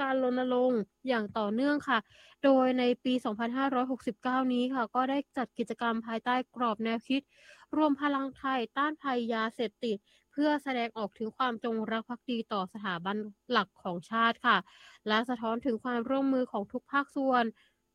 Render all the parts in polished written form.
การรณรงค์อย่างต่อเนื่องค่ะโดยในปี2569นี้ค่ะก็ได้จัดกิจกรรมภายใต้กรอบแนวคิดรวมพลังไทยต้านภัยยาเสพติดเพื่อแสดงออกถึงความจงรักภักดีต่อสถาบันหลักของชาติค่ะและสะท้อนถึงความร่วมมือของทุกภาคส่วน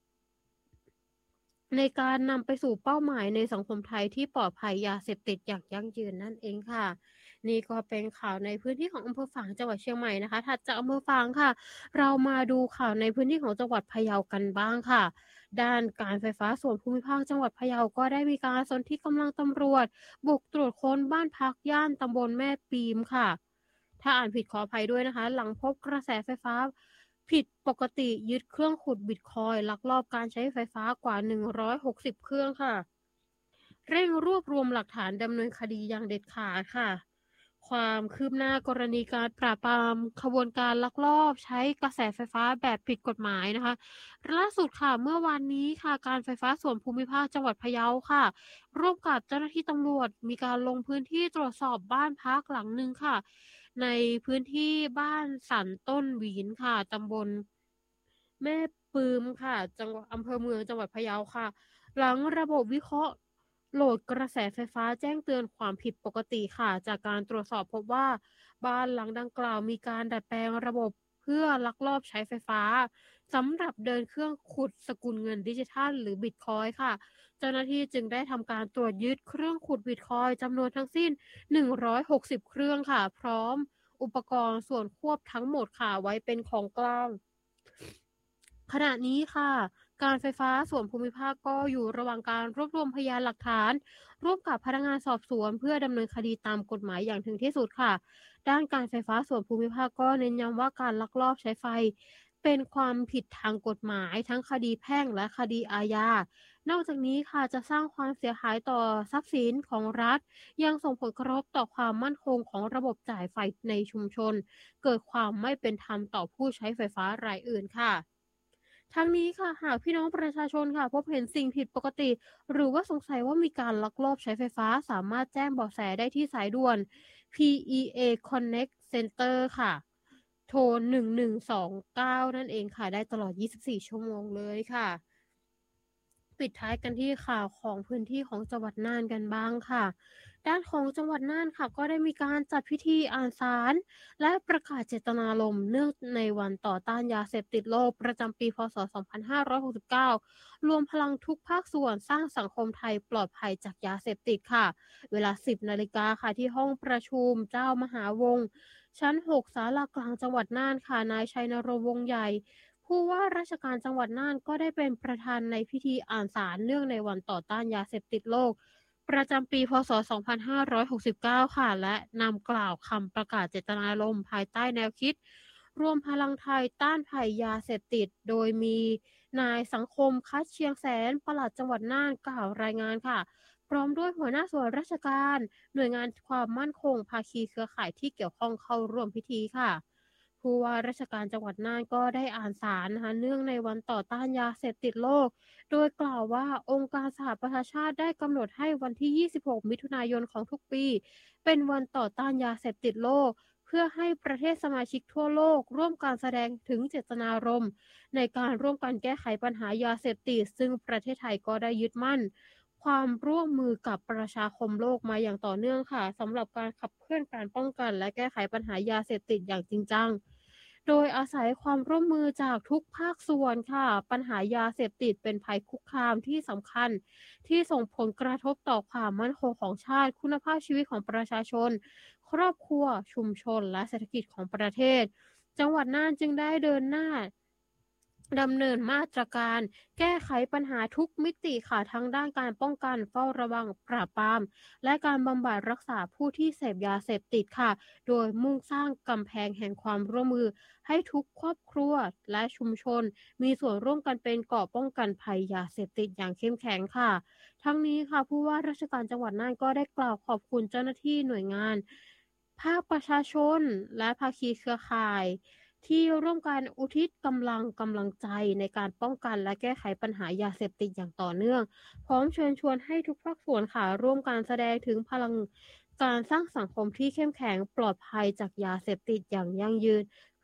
ในการนำไปสู่เป้าหมายในสังคมไทยที่ปลอดภัยยาเสพติดอย่างยั่งยืนนั่นเองค่ะนี่ก็เป็นข่าวในพื้นที่ของอำเภอฝางจังหวัดเชียงใหม่นะคะถัดจากอำเภอฝางค่ะเรามาดูข่าวในพื้นที่ของจังหวัดพะเยากันบ้างค่ะด้านการไฟฟ้าส่วนภูมิภาคจังหวัดพะเยาก็ได้มีการสนธิกำลังตำรวจบุกตรวจค้นบ้านพักย่านตำบลแม่ปีมค่ะถ้าอ่านผิดขออภัยด้วยนะคะหลังพบกระแสไฟฟ้า ผิดปกติยึดเครื่องขุดบิตคอยน์ลักลอบการใช้ไฟฟ้ากว่า160เครื่องค่ะเร่งรวบรวมหลักฐานดำเนินคดีอย่างเด็ดขาดค่ะความคืบหน้ากรณีการปราบปรามขบวนการลักลอบใช้กระแสไฟฟ้าแบบผิดกฎหมายนะคะล่าสุดค่ะเมื่อวานนี้ค่ะการไฟฟ้าส่วนภูมิภาคจังหวัดพะเยาค่ะร่วมกับเจ้าหน้าที่ตำรวจมีการลงพื้นที่ตรวจสอบบ้านพักหลังหนึ่งค่ะ ในพื้นที่บ้านสันต้นหวีนค่ะตำบลแม่ปืมค่ะจังหวัดอำเภอเมืองจังหวัดพะเยาค่ะหลังระบบวิเคราะห์โหลดกระแสไฟฟ้าแจ้งเตือนความผิดปกติค่ะจากการตรวจสอบพบว่าบ้านหลังดังกล่าวมีการดัดแปลงระบบเพื่อลักลอบใช้ไฟฟ้าสำหรับเดินเครื่องขุดสกุลเงินดิจิทัลหรือบิตคอยน์ค่ะเจ้าหน้าที่จึงได้ทำการตรวจยึดเครื่องขุดบิตคอยน์จำนวนทั้งสิ้น160เครื่องค่ะพร้อม อุปกรณ์ส่วนควบทั้งหมดค่ะไว้เป็นของกลางขณะนี้ค่ะการไฟฟ้าส่วนภูมิภาคก็อยู่ระหว่างการรวบรวมพยานหลักฐานร่วมกับพนักงานสอบสวนเพื่อดำเนินคดีตามกฎหมายอย่างถึงที่สุดค่ะด้านการไฟฟ้าส่วนภูมิภาคก็เน้นย้ำว่าการลักลอบใช้ไฟเป็นความผิดทางกฎหมายทั้งคดีแพ่งและคดีอาญานอกจากนี้ค่ะจะสร้างความเสียหายต่อทรัพย์สินของรัฐ ยังส่งผลกระทบต่อความมั่นคงของระบบจ่ายไฟในชุมชน เกิดความไม่เป็นธรรมต่อผู้ใช้ไฟฟ้ารายอื่นค่ะ ทั้งนี้ค่ะหากพี่น้องประชาชนค่ะพบเห็นสิ่งผิดปกติหรือว่าสงสัยว่ามีการลักลอบใช้ไฟฟ้าสามารถแจ้งเบาะแสได้ที่สายด่วน PEA Connect Center ค่ะโทร1129นั่นเองค่ะได้ตลอด24ชั่วโมงเลยค่ะปิดท้ายกันที่ข่าวของพื้นที่ของจังหวัดน่านกันบ้างค่ะด้านของจังหวัดน่านค่ะก็ได้มีการจัดพิธีอ่านสารและประกาศเจตนารมณ์เนื่องในวันต่อต้านยาเสพติดโลกประจำปีพศ2569รวมพลังทุกภาคส่วนสร้างสังคมไทยปลอดภัยจากยาเสพติดค่ะเวลา 10นาฬิกาค่ะที่ห้องประชุมเจ้ามหาวงศ์ชั้น6ศาลากลางจังหวัดน่านค่ะนายชัยนรงค์วงศ์ใหญ่ ผู้ว่าราชการจังหวัดน่านก็ได้เป็นประธานในพิธีอ่านสารเนื่องในวันต่อต้านยาเสพติดโลกประจำปีพศ2569ค่ะและนำกล่าวคำประกาศเจตนารมณ์ภายใต้แนวคิดรวมพลังไทยต้านภัยยาเสพติดโดยมีนายสังคมคัดเชียงแสนปลัดจังหวัดน่านกล่าวรายงานค่ะพร้อมด้วยหัวหน้าส่วนราชการหน่วยงานความมั่นคงภาคีเครือข่ายที่เกี่ยวข้องเข้าร่วมพิธีค่ะ ผู้ว่าราชการจังหวัดน่านก็ได้อ่านสารนะคะเนื่องในวันต่อต้านยาเสพติดโลก โดยกล่าวว่าองค์การสหประชาชาติได้กำหนดให้วันที่ 26 มิถุนายนของทุกปี เป็นวันต่อต้านยาเสพติดโลก เพื่อให้ประเทศสมาชิกทั่วโลกร่วมการแสดงถึงเจตนารมณ์ในการร่วมกันแก้ไขปัญหายาเสพติดซึ่งประเทศไทยก็ได้ยึดมั่นความร่วมมือกับประชาคมโลกมาอย่างต่อเนื่องค่ะสำหรับการขับเคลื่อนการป้องกันและแก้ไขปัญหายาเสพติดอย่างจริงจัง โดยอาศัยความร่วมมือจากทุกภาคส่วนค่ะปัญหายาเสพติดเป็นภัยคุกคามที่สำคัญที่ส่งผลกระทบต่อความมั่นคงของชาติคุณภาพชีวิตของประชาชนครอบครัวชุมชนและเศรษฐกิจของประเทศจังหวัดน่านจึงได้เดินหน้า ดำเนินมาตรการแก้ไขปัญหาทุกมิติค่ะทั้งด้านการป้องกันเฝ้าระวังปราบปรามและการบำบัดรักษาผู้ที่เสพยาเสพติดค่ะโดยมุ่งสร้างกำแพงแห่งความร่วมมือให้ทุกครอบครัวและชุมชนมีส่วนร่วมกันเป็นเกราะป้องกันภัยยาเสพติดอย่างเข้มแข็งค่ะทั้งนี้ค่ะผู้ว่าราชการจังหวัดน่านก็ได้กล่าวขอบคุณเจ้าหน้าที่หน่วยงานภาคประชาชนและภาคีเครือข่าย ที่ร่วมกันอุทิศกำลังใจในการป้องกันและแก้ไขปัญหายาเสพติดอย่างต่อเนื่องพร้อมเชิญชวนให้ทุกภาคส่วนค่ะร่วมกันแสดงถึงพลังการสร้างสังคมที่เข้มแข็งปลอดภัยจากยาเสพติดอย่างยั่งยืน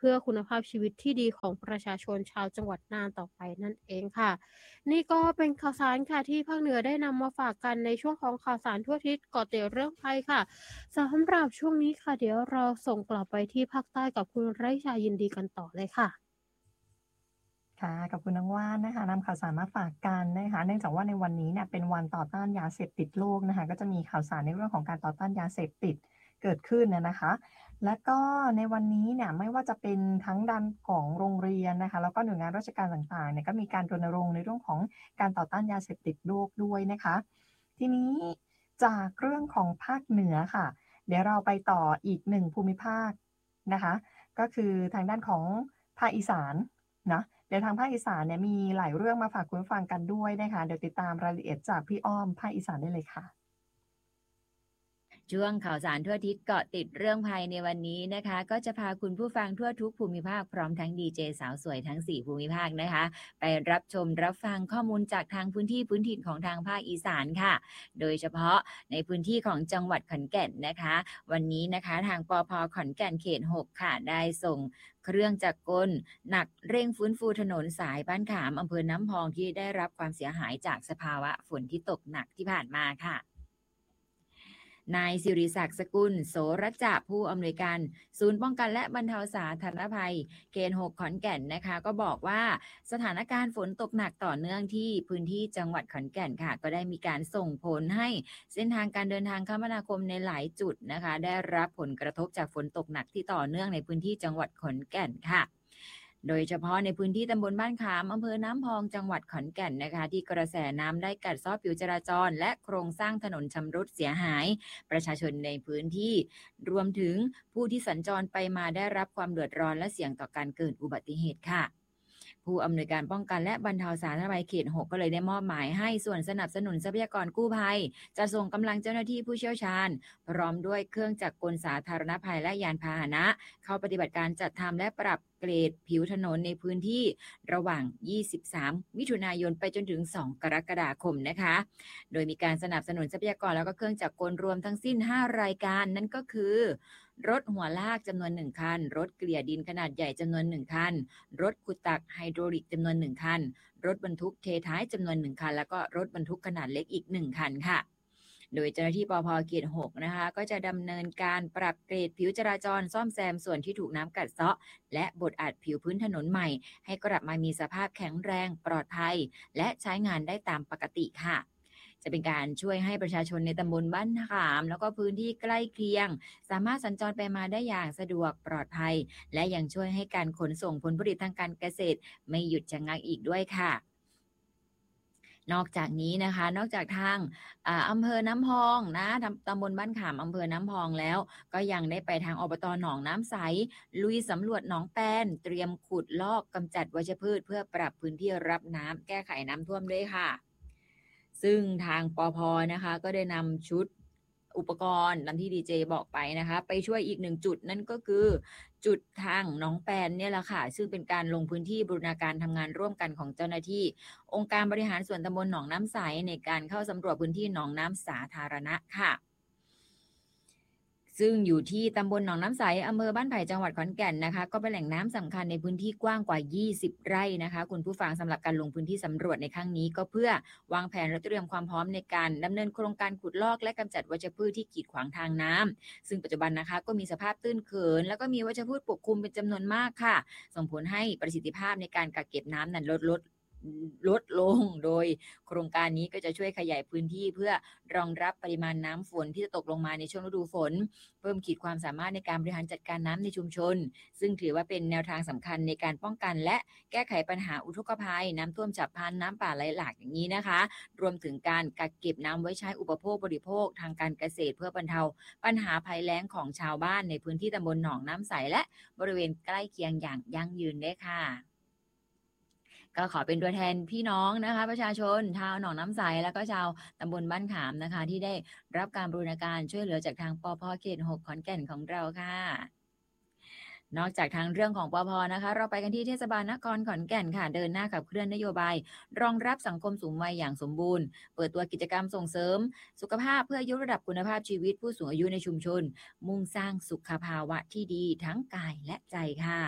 พื่อคุณภาพชีวิตที่ดีของประชาชนชาวจังหวัดน่านต่อไปนั่นเองค่ะนี่ก็เป็นข่าวสารค่ะที่ภาคเหนือได้นำมาฝากกันในช่วงของข่าวสารทั่วทิศเกาะติดเรื่องภัยค่ะสำหรับช่วงนี้ค่ะเดี๋ยวเราส่งกลับไปที่ภาคใต้กับคุณไร่ชายินดีกันต่อเลยค่ะค่ะขอบคุณน้องว่านนะคะนำข่าวสารมาฝากกันนะคะเนื่องจากว่าในวันนี้เนี่ยเป็นวันต่อต้านยาเสพติดโลกนะคะก็จะมีข่าวสารในเรื่องของการต่อต้านยาเสพติดเกิดขึ้นนะคะและก็ในวันนี้เนี่ยไม่ว่าจะเป็นทั้งด้านของโรงเรียนนะคะแล้วก็หน่วยงานราชการต่างๆเนี่ยก็มีการรณรงค์ในเรื่องของการต่อต้านยาเสพติดโลกด้วยนะคะทีนี้จากเรื่องของภาคเหนือค่ะเดี๋ยวเราไปต่ออีกหนึ่งภูมิภาคนะคะก็คือทางด้านของภาคอีสานนะ เดี๋ยวทางภาคอีสานเนี่ยมีหลายเรื่องมาฝากคุณผู้ฟังกันด้วยนะคะเดี๋ยวติดตามรายละเอียดจากพี่อ้อมภาคอีสานได้เลยค่ะช่วงข่าวสารทั่วทิศเกาะติดเรื่องภัยในวันนี้นะคะก็จะพาคุณผู้ฟังทั่วทุกภูมิภาคพร้อมทั้งดีเจสาวสวยทั้ง4ภูมิภาคนะคะไปรับชมรับฟังข้อมูลจากทางพื้นที่พื้นถิ่นของทางภาคอีสานค่ะโดยเฉพาะในพื้นที่ของจังหวัดขอนแก่นนะคะวันนี้นะคะทางปภขอนแก่นเขต6ค่ะได้ส่งเครื่องจักรกลหนักเร่งฟื้นฟูถนนสายบ้านขามอำเภอน้ำพองที่ได้รับความเสียหายจากสภาวะฝนที่ตกหนักที่ผ่านมาค่ะ นายสิริศักดิ์สกุลโสรจะผู้อำนวยการศูนย์ป้องกันและบรรเทาสาธารณภัยเขต6ขอนแก่นนะคะก็บอกว่าสถานการณ์ฝนตกหนักต่อเนื่องที่พื้นที่จังหวัดขอนแก่นค่ะก็ได้มีการส่งผลให้เส้นทางการเดินทางคมนาคมในหลายจุดนะคะได้รับผลกระทบจากฝนตกหนักที่ต่อเนื่องในพื้นที่จังหวัดขอนแก่นค่ะ โดยเฉพาะในพื้นที่ตำบลบ้านขามอำเภอน้ำพองจังหวัดขอนแก่นนะคะที่กระแสน้ำได้กัดเซาะผิวจราจรและโครงสร้างถนนชำรุดเสียหายประชาชนในพื้นที่รวมถึงผู้ที่สัญจรไปมาได้รับความเดือดร้อนและเสี่ยงต่อการเกิดอุบัติเหตุค่ะ ผู้อำนวยการป้องกันและบรรเทาสาธารณภัยเขต6ก็เลยได้มอบหมายให้ส่วนสนับสนุนทรัพยากรกู้ภัยจะส่งกำลังเจ้าหน้าที่ผู้เชี่ยวชาญพร้อมด้วยเครื่องจักรกลสาธารณภัยและยานพาหนะเข้าปฏิบัติการจัดทำและปรับเกรดผิวถนนในพื้นที่ระหว่าง 23 มิถุนายนไปจนถึง 2 กรกฎาคมนะคะโดยมีการสนับสนุนทรัพยากรแล้วก็เครื่องจักรกลรวมทั้งสิ้น 5 รายการนั่นก็คือรถหัวลากจำนวน1คันรถเกลี่ยดินขนาดใหญ่จำนวน1คันรถขุดตักไฮโดรลิกจำนวน1คันรถบรรทุกเทท้ายจำนวน1คันแล้วก็รถบรรทุกขนาดเล็กอีก1คันค่ะโดยเจ้าหน้าที่ปภเขต6นะคะก็จะดำเนินการปรับเกรดผิวจราจรซ่อมแซมส่วนที่ถูกน้ำกัดเซาะและบดอัดผิวพื้นถนนใหม่ให้กลับมามีสภาพแข็งแรงปลอดภัยและใช้งานได้ตามปกติค่ะจะเป็นการช่วยให้ประชาชนในตำบลบ้านขามแล้วก็พื้นที่ใกล้เคียงสามารถสัญจรไปมาได้อย่างสะดวกปลอดภัยและยังช่วยให้การขนส่งผลผลิตทางการเกษตรไม่หยุดชะงักอีกด้วยค่ะนอกจากนี้นะคะนอกจากทางอำเภอน้ำพองนะตำบลบ้านขามอำเภอน้ำพองแล้วก็ยังได้ไปทางอบตหนองน้ำใสลุยสำรวจหนองแปนเตรียมขุดลอกกำจัดวัชพืชเพื่อปรับพื้นที่รับน้ำแก้ไขน้ำท่วมด้วยค่ะ ซึ่งทางปภนะคะก็ได้นำชุดอุปกรณ์ตามที่ดีเจบอกไปนะคะไปช่วยอีกหนึ่งจุดนั่นก็คือจุดทางหนองแปนเนี่ยแหละค่ะซึ่งเป็นการลงพื้นที่บูรณาการทำงานร่วมกันของเจ้าหน้าที่องค์การบริหารส่วนตำบลหนองน้ำใสในการเข้าสำรวจพื้นที่หนองน้ำสาธารณะค่ะซึ่งอยู่ที่ตำบลหนองน้ำใสอำเภอบ้านไผ่จังหวัดขอนแก่นนะคะก็เป็นแหล่งน้ำสำคัญในพื้นที่กว้างกว่า20ไร่นะคะคุณผู้ฟังสำหรับการลงพื้นที่สำรวจในครั้งนี้ก็เพื่อวางแผนและเตรียมความพร้อมในการดำเนินโครงการขุดลอกและกำจัดวัชพืชที่กีดขวางทางน้ำซึ่งปัจจุบันนะคะก็มีสภาพตื้นเขินแล้วก็มีวัชพืชปกคลุมเป็นจำนวนมากค่ะส่งผลให้ประสิทธิภาพในการกักเก็บน้ำนั้นลดลงโดยโครงการนี้ก็จะช่วยขยายพื้นที่เพื่อรองรับปริมาณน้ำฝนที่จะตกลงมาในช่วงฤดูฝนเพิ่มขีดความสามารถในการบริหารจัดการน้ำในชุมชนซึ่งถือว่าเป็นแนวทางสำคัญในการป้องกันและแก้ไขปัญหาอุทกภัยน้ำท่วมฉับพลันน้ำป่าไหลหลากอย่างนี้นะคะรวมถึงการกักเก็บน้ำไว้ใช้อุปโภคบริโภคทางการเกษตรเพื่อบรรเทาปัญหาภัยแล้งของชาวบ้านในพื้นที่ตำบลหนองน้ำใสและบริเวณใกล้เคียงอย่างยั่งยืนด้วยค่ะก็ขอเป็นตัวแทนพี่น้องนะคะประชาชนชาวหนองน้ำใสแล้วก็ชาวตำบลบ้านขามนะคะที่ได้รับการบูรณาการช่วยเหลือจากทางปภเขต6ขอนแก่นของเราค่ะนอกจากทางเรื่องของปภ.นะคะเราไปกันที่เทศบาลนครขอนแก่นค่ะเดินหน้าขับเคลื่อนนโยบายรองรับสังคมสูงวัยอย่างสมบูรณ์เปิดตัวกิจกรรมส่งเสริมสุขภาพเพื่อยกระดับคุณภาพชีวิตผู้สูงอายุในชุมชนมุ่งสร้างสุขภาวะที่ดีทั้งกายและใจค่ะ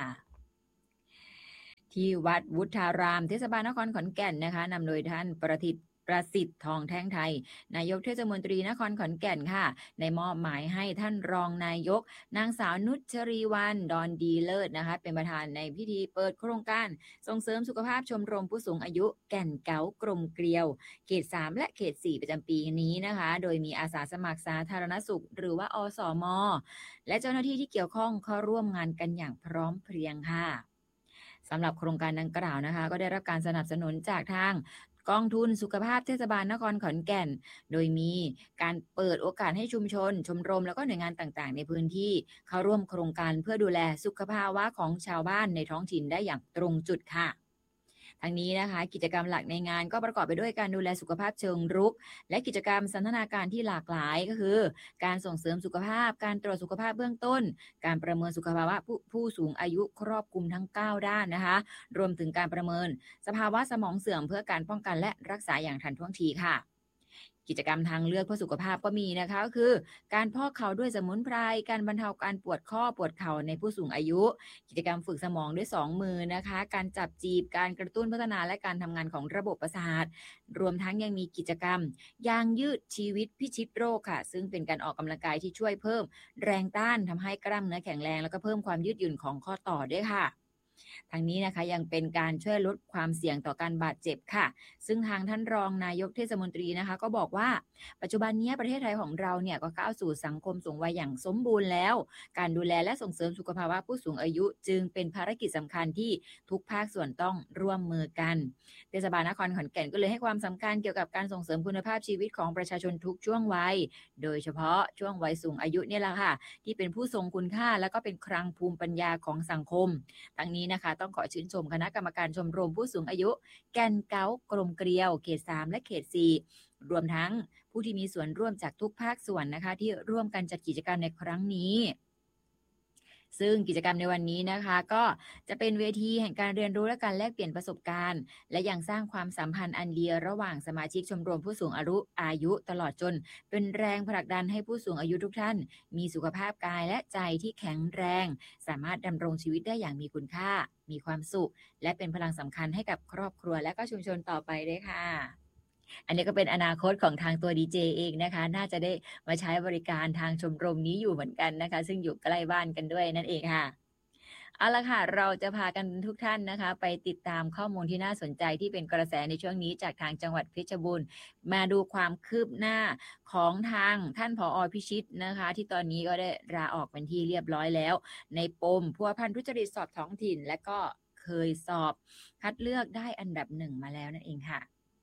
ที่วัดวุฒารามเทศบาลนครขอนแก่นนะคะนำโดยท่านประสิทธิ์ทองแท่งไทยนายกเทศมนตรีนครขอนแก่นค่ะได้มอบหมายให้ท่านรองนายกนางสาวนุชรีวรรณดอนดีเลิศนะคะเป็นประธานในพิธีเปิดโครงการส่งเสริมสุขภาพชมรมผู้สูงอายุแก่นเก๋ากลมเกลียวเขต3และเขต4ประจำปีนี้นะคะโดยมีอาสาสมัครสาธารณสุขหรือว่าอสม.และเจ้าหน้าที่ที่เกี่ยวข้องเข้าร่วมงานกันอย่างพร้อมเพรียงค่ะสำหรับโครงการดังกล่าวนะคะก็ได้รับการสนับสนุนจากทางกองทุนสุขภาพเทศบาลนครขอนแก่นโดยมีการเปิดโอกาสให้ชุมชนชมรมแล้วก็หน่วยงานต่างๆในพื้นที่เข้าร่วมโครงการเพื่อดูแลสุขภาวะของชาวบ้านในท้องถิ่นได้อย่างตรงจุดค่ะทั้งนี้นะคะกิจกรรมหลักในงานก็ประกอบไปด้วยการดูแลสุขภาพเชิงรุกและกิจกรรมสันทนาการที่หลากหลายก็คือการส่งเสริมสุขภาพการตรวจสุขภาพเบื้องต้นการประเมินสุขภาวะผู้สูงอายุครอบคลุมทั้ง9ด้านนะคะรวมถึงการประเมินสภาวะสมองเสื่อมเพื่อการป้องกันและรักษาอย่างทันท่วงทีค่ะกิจกรรมทางเลือกเพื่อสุขภาพก็มีนะคะก็คือการพอกเข่าด้วยสมุนไพรการบรรเทาการปวดข้อปวดเข่าในผู้สูงอายุกิจกรรมฝึกสมองด้วย2มือนะคะการจับจีบการกระตุ้นพัฒนาและการทำงานของระบบประสาทรวมทั้งยังมีกิจกรรมยางยืดชีวิตพิชิตโรคค่ะซึ่งเป็นการออกกำลังกายที่ช่วยเพิ่มแรงต้านทำให้กล้ามเนื้อแข็งแรงแล้วก็เพิ่มความยืดหยุ่นของข้อต่อด้วยค่ะทางนี้นะคะยังเป็นการช่วยลดความเสี่ยงต่อการบาดเจ็บค่ะซึ่งทางท่านรองนายกเทศมนตรีนะคะก็บอกว่าปัจจุบันนี้ประเทศไทยของเราเนี่ยก็ก้าวสู่สังคมสูงวัยอย่างสมบูรณ์แล้วการดูแลและส่งเสริมสุขภาวะผู้สูงอายุจึงเป็นภารกิจสำคัญที่ทุกภาคส่วนต้องร่วมมือกันเทศบาลนครขอนแก่นก็เลยให้ความสำคัญเกี่ยวกับการส่งเสริมคุณภาพชีวิตของประชาชนทุกช่วงวัยโดยเฉพาะช่วงวัยสูงอายุเนี่ยแหละค่ะที่เป็นผู้ทรงคุณค่าและก็เป็นคลังภูมิปัญญาของสังคมทั้งนี้นะคะต้องขอชื่นชมคณะกรรมการชมรมผู้สูงอายุแก่นเก๋ากลมเกลียวเขต3และเขต4รวมทั้งผู้ที่มีส่วนร่วมจากทุกภาคส่วนนะคะที่ร่วมกันจัดกิจกรรมในครั้งนี้ซึ่งกิจกรรมในวันนี้นะคะก็จะเป็นเวทีแห่งการเรียนรู้และการแลกเปลี่ยนประสบการณ์และยังสร้างความสัมพันธ์อันดีระหว่างสมาชิกชมรมผู้สูงอายุตลอดจนเป็นแรงผลักดันให้ผู้สูงอายุทุกท่านมีสุขภาพกายและใจที่แข็งแรงสามารถดำรงชีวิตได้อย่างมีคุณค่ามีความสุขและเป็นพลังสำคัญให้กับครอบครัวและก็ชุมชนต่อไปด้วยค่ะอันนี้ก็เป็นอนาคตของทางตัวดีเจเองนะคะน่าจะได้มาใช้บริการทางชมรมนี้อยู่เหมือนกันนะคะซึ่งอยู่ใกล้บ้านกันด้วยนั่นเองค่ะเอาละค่ะเราจะพากันทุกท่านนะคะไปติดตามข้อมูลที่น่าสนใจที่เป็นกระแสในช่วงนี้จากทางจังหวัดเพชรบูรณ์มาดูความคืบหน้าของทางท่านผอ.พิชิตนะคะที่ตอนนี้ก็ได้ลาออกเป็นที่เรียบร้อยแล้วในปมพัวพันทุจริตสอบท้องถิ่นและก็เคยสอบคัดเลือกได้อันดับ1มาแล้วนั่นเองค่ะ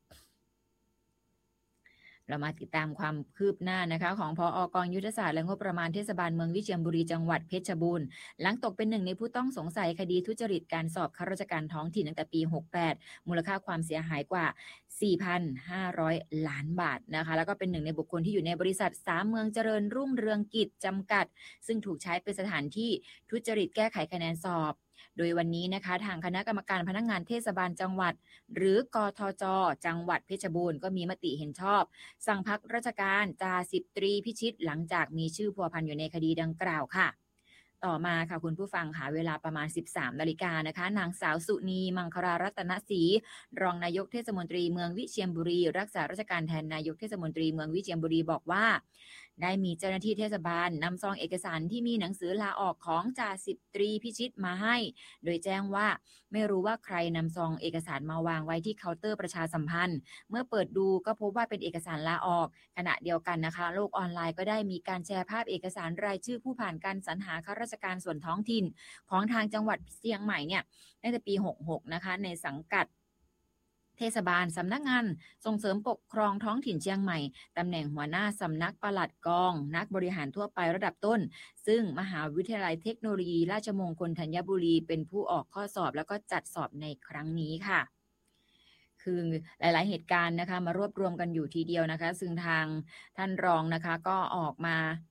เรามาติดตามความคืบหน้านะคะของผอ.กองยุทธศาสตร์และงบประมาณเทศบาลเมืองวิเชียรบุรีจังหวัดเพชรบูรณ์หลังตกเป็นหนึ่งในผู้ต้องสงสัยคดีทุจริตการสอบข้าราชการท้องถิ่นตั้งแต่ปี68มูลค่าความเสียหายกว่า 4,500 ล้านบาทนะคะแล้วก็เป็นหนึ่งในบุคคลที่อยู่ในบริษัท3เมืองเจริญรุ่งเรืองกิจจำกัดซึ่งถูกใช้เป็นสถานที่ทุจริตแก้ไขคะแนนสอบโดยวันนี้นะคะทางคณะกรรมการพนักงานเทศบาลจังหวัดหรือกทจ.จังหวัดเพชรบูรณ์ก็มีมติเห็นชอบสั่งพักราชการจ่า10 ตรีพิชิตหลังจากมีชื่อพัวพันอยู่ในคดีดังกล่าวค่ะต่อมาค่ะคุณผู้ฟังค่ะเวลาประมาณ 13 นาฬิกานะคะนางสาวสุนีมังคลารัตนศรีรองนายกเทศมนตรีเมืองวิเชียรบุรีรักษาราชการแทนนายกเทศมนตรีเมืองวิเชียรบุรีบอกว่าได้มีเจ้าหน้าที่เทศบาลนำซองเอกสารที่มีหนังสือลาออกของจ่า10 ตรีพิชิตมาให้โดยแจ้งว่าไม่รู้ว่าใครนำซองเอกสารมาวางไว้ที่เคาน์เตอร์ประชาสัมพันธ์เมื่อเปิดดูก็พบว่าเป็นเอกสารลาออกขณะเดียวกันนะคะโลกออนไลน์ก็ได้มีการแชร์ภาพเอกสารรายชื่อผู้ผ่านการสรรหาข้าราชการส่วนท้องถิ่นของทางจังหวัดเชียงใหม่เนี่ยตั้งแต่ปี66นะคะในสังกัดเทศบาลสำนักงานส่งเสริมปกครองท้องถิ่นเชียงใหม่ตำแหน่งหัวหน้าสำนักปลัดกองนักบริหารทั่วไประดับต้นซึ่งมหาวิทยาลัยเทคโนโลยีราชมงคลธัญบุรีเป็นผู้ออกข้อสอบแล้วก็จัดสอบในครั้งนี้ค่ะคือหลายๆเหตุการณ์นะคะมารวบรวมกันอยู่ทีเดียวนะคะซึ่งทางท่านรองนะคะก็ออกมา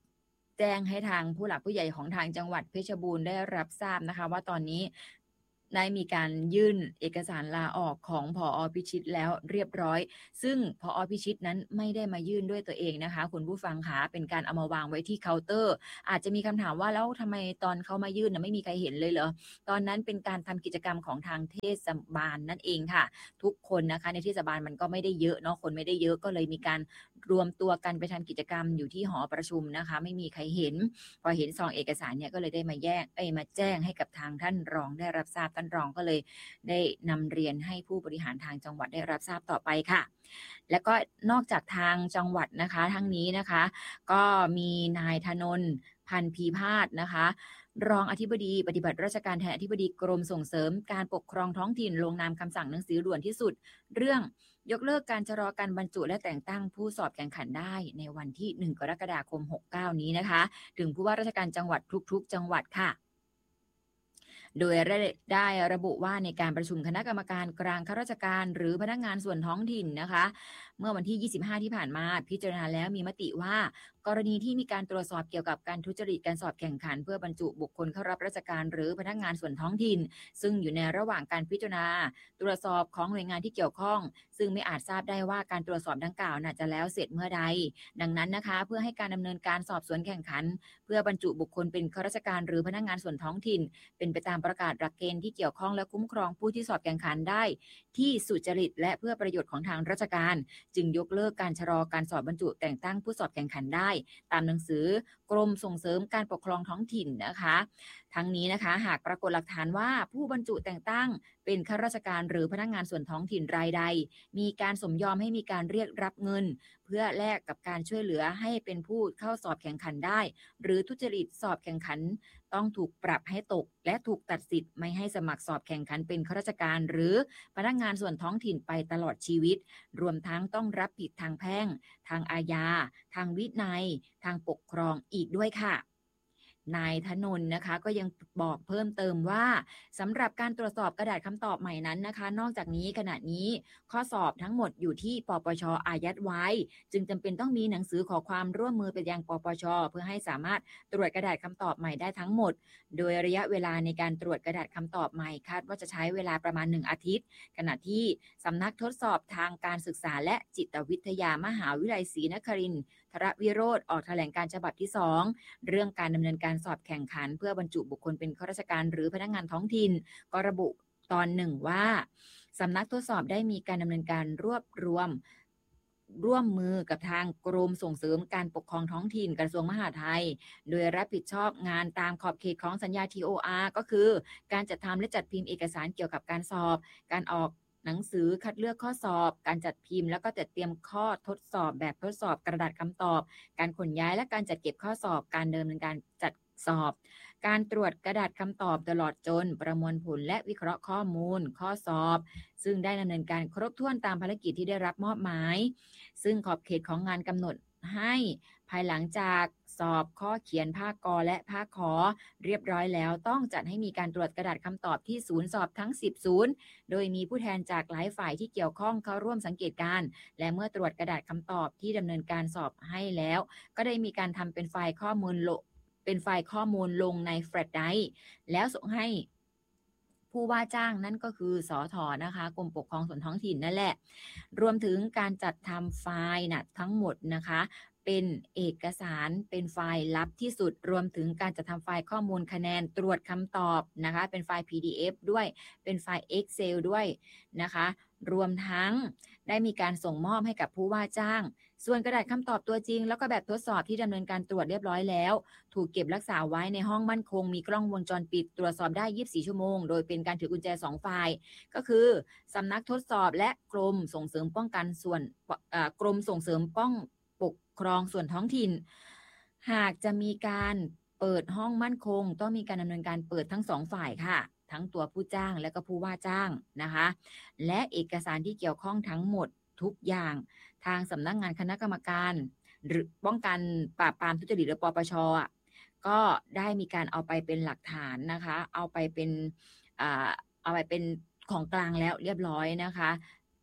แจ้งให้ทางผู้หลักผู้ใหญ่ของทางจังหวัดเพชรบูรณ์ได้รับทราบนะคะว่าตอนนี้ได้มีการยื่นเอกสารลาออกของผอ.พิชิตแล้วเรียบร้อยซึ่งผอ.พิชิตนั้นไม่ได้มายื่นด้วยตัวเองนะคะคุณผู้ฟังคะเป็นการเอามาวางไว้ที่เคาน์เตอร์อาจจะมีคำถามว่าแล้วทำไมตอนเขามายื่นไม่มีใครเห็นเลยเหรอตอนนั้นเป็นการทำกิจกรรมของทางเทศบาลนั่นเองค่ะทุกคนนะคะในเทศบาลมันก็ไม่ได้เยอะเนาะคนไม่ได้เยอะก็เลยมีการรวมตัวกันไปทำกิจกรรมอยู่ที่หอประชุมนะคะไม่มีใครเห็นพอเห็นซองเอกสารเนี่ยก็เลยได้มาแจ้งให้กับทางท่านรองได้รับทราบท่านรองก็เลยได้นำเรียนให้ผู้บริหารทางจังหวัดได้รับทราบต่อไปค่ะแล้วก็นอกจากทางจังหวัดนะคะทั้งนี้นะคะก็มีนายธนนท์พันพีพาสนะคะรองอธิบดีปฏิบัติราชการแทนอธิบดีกรมส่งเสริมการปกครองท้องถิ่นลงนามคำสั่งหนังสือด่วนที่สุดเรื่องยกเลิกการชะลอการบรรจุและแต่งตั้งผู้สอบแข่งขันได้ในวันที่1กรกฎาคม69นี้นะคะถึงผู้ว่าราชการจังหวัดทุกๆจังหวัดค่ะโดยได้ระบุว่าในการประชุมคณะกรรมการกลางข้าราชการหรือพนักงานส่วนท้องถิ่นนะคะเมื่อวันที่25ที่ผ่านมาพิจารณาแล้วมีมติว่ากรณีที่มีการตรวจสอบเกี่ยวกับการทุจริตการสอบแข่งขันเพื่อบรรจุบุคคลเข้ารับราชการหรือพนักงานส่วนท้องถิ่นซึ่งอยู่ในระหว่างการพิจารณาตรวจสอบของหน่วยงานที่เกี่ยวข้องซึ่งไม่อาจทราบได้ว่าการตรวจสอบดังกล่าวจะแล้วเสร็จเมื่อใดดังนั้นนะคะเพื่อให้การดำเนินการสอบสวนแข่งขันเพื่อบรรจุบุคคลเป็นข้าราชการหรือพนักงานส่วนท้องถิ่นเป็นไปตามประกาศหลักเกณฑ์ที่เกี่ยวข้องและคุ้มครองผู้ที่สอบแข่งขันได้ที่สุจริตและเพื่อประโยชน์ของทางราชการจึงยกเลิกการชะลอการสอบบรรจุแต่งตั้งผู้สอบแข่งขันได้ตามหนังสือกรมส่งเสริมการปกครองท้องถิ่นนะคะทั้งนี้นะคะหากปรากฏหลักฐานว่าผู้บรรจุแต่งตั้งเป็นข้าราชการหรือพนักงานส่วนท้องถิ่นรายใดมีการสมยอมให้มีการเรียกรับเงินเพื่อแลกกับการช่วยเหลือให้เป็นผู้เข้าสอบแข่งขันได้หรือทุจริตสอบแข่งขันต้องถูกปรับให้ตกและถูกตัดสิทธิ์ไม่ให้สมัครสอบแข่งขันเป็นข้าราชการหรือพนักงานส่วนท้องถิ่นไปตลอดชีวิตรวมทั้งต้องรับผิดทางแพ่งทางอาญาทางวินัยทางปกครองอีกด้วยค่ะนายธนนท์นะคะก็ยังบอกเพิ่มเติมว่าสำหรับการตรวจสอบกระดาษคำตอบใหม่นั้นนะคะนอกจากนี้ขณะนี้ข้อสอบทั้งหมดอยู่ที่ปปช.อายัดไว้จึงจำเป็นต้องมีหนังสือขอความร่วมมือไปยังปปช.เพื่อให้สามารถตรวจกระดาษคำตอบใหม่ได้ทั้งหมดโดยระยะเวลาในการตรวจกระดาษคำตอบใหม่คาดว่าจะใช้เวลาประมาณ1อาทิตย์ขณะที่สำนักทดสอบทางการศึกษาและจิตวิทยามหาวิทยาลัยศรีนครินทร์ธรวิโรธออกแถลงการฉบับที่2เรื่องการดำเนินการสอบแข่งขันเพื่อบรรจุบุคคลเป็นข้าราชการหรือพนักงานท้องถิ่นก็ระบุตอนหนึ่งว่าสำนักทดสอบได้มีการดำเนินการร่วมมือกับทางกรมส่งเสริมการปกครองท้องถิ่นกระทรวงมหาดไทยโดยรับผิดชอบงานตามขอบเขตของสัญญา TOR ก็คือการจัดทำและจัดพิมพ์เอกสารเกี่ยวกับการสอบการออกหนังสือคัดเลือกข้อสอบการจัดพิมพ์แล้วก็จัดเตรียมข้อทดสอบแบบทดสอบกระดาษคำตอบการขนย้ายและการจัดเก็บข้อสอบการดำเนินการจัดสอบการตรวจกระดาษคำตอบตลอดจนประมวลผลและวิเคราะห์ข้อมูลข้อสอบซึ่งได้ดำเนินการครบถ้วนตามภารกิจที่ได้รับมอบหมายซึ่งขอบเขตของงานกำหนดให้ภายหลังจากสอบข้อเขียนภาคกและภาคขอเรียบร้อยแล้วต้องจัดให้มีการตรวจกระดาษคำตอบที่ศูนย์สอบทั้ง10ศูนย์โดยมีผู้แทนจากหลายฝ่ายที่เกี่ยวข้องเข้าร่วมสังเกตการและเมื่อตรวจกระดาษคำตอบที่ดำเนินการสอบให้แล้วก็ได้มีการทำเป็นไฟล์ข้อมูลลงในแฟลชไดรฟ์แล้วส่งให้ผู้ว่าจ้างนั่นก็คือสท.นะคะกรมปกครองส่วนท้องถิ่นนั่นแหละรวมถึงการจัดทำไฟล์ทั้งหมดนะคะเป็นเอกสารเป็นไฟล์ลับที่สุดรวมถึงการจัดทำไฟล์ข้อมูลคะแนนตรวจคำตอบนะคะเป็นไฟล์ PDF ด้วยเป็นไฟล์ Excel ด้วยนะคะรวมทั้งได้มีการส่งมอบให้กับผู้ว่าจ้างส่วนกระดาษคำตอบตัวจริงแล้วก็แบบทดสอบที่ดำเนินการตรวจเรียบร้อยแล้วถูกเก็บรักษาไว้ในห้องมั่นคงมีกล้องวงจรปิดตรวจสอบได้24ชั่วโมงโดยเป็นการถือกุญแจ2ฝ่ายก็คือสำนักทดสอบและกรมส่งเสริมป้องกันกรมส่งเสริมปกครองส่วนท้องถิ่นหากจะมีการเปิดห้องมั่นคงต้องมีการดำเนินการเปิดทั้ง2ฝ่ายค่ะทั้งตัวผู้จ้างและก็ผู้ว่าจ้างนะคะและเอกสารที่เกี่ยวข้องทั้งหมดทุกอย่างทางสำนักงานคณะกรรมการหรือป้องกันปราบปรามทุจริตหรือปปช.ก็ได้มีการเอาไปเป็นหลักฐานนะคะเอาไปเป็นของกลางแล้วเรียบร้อยนะคะ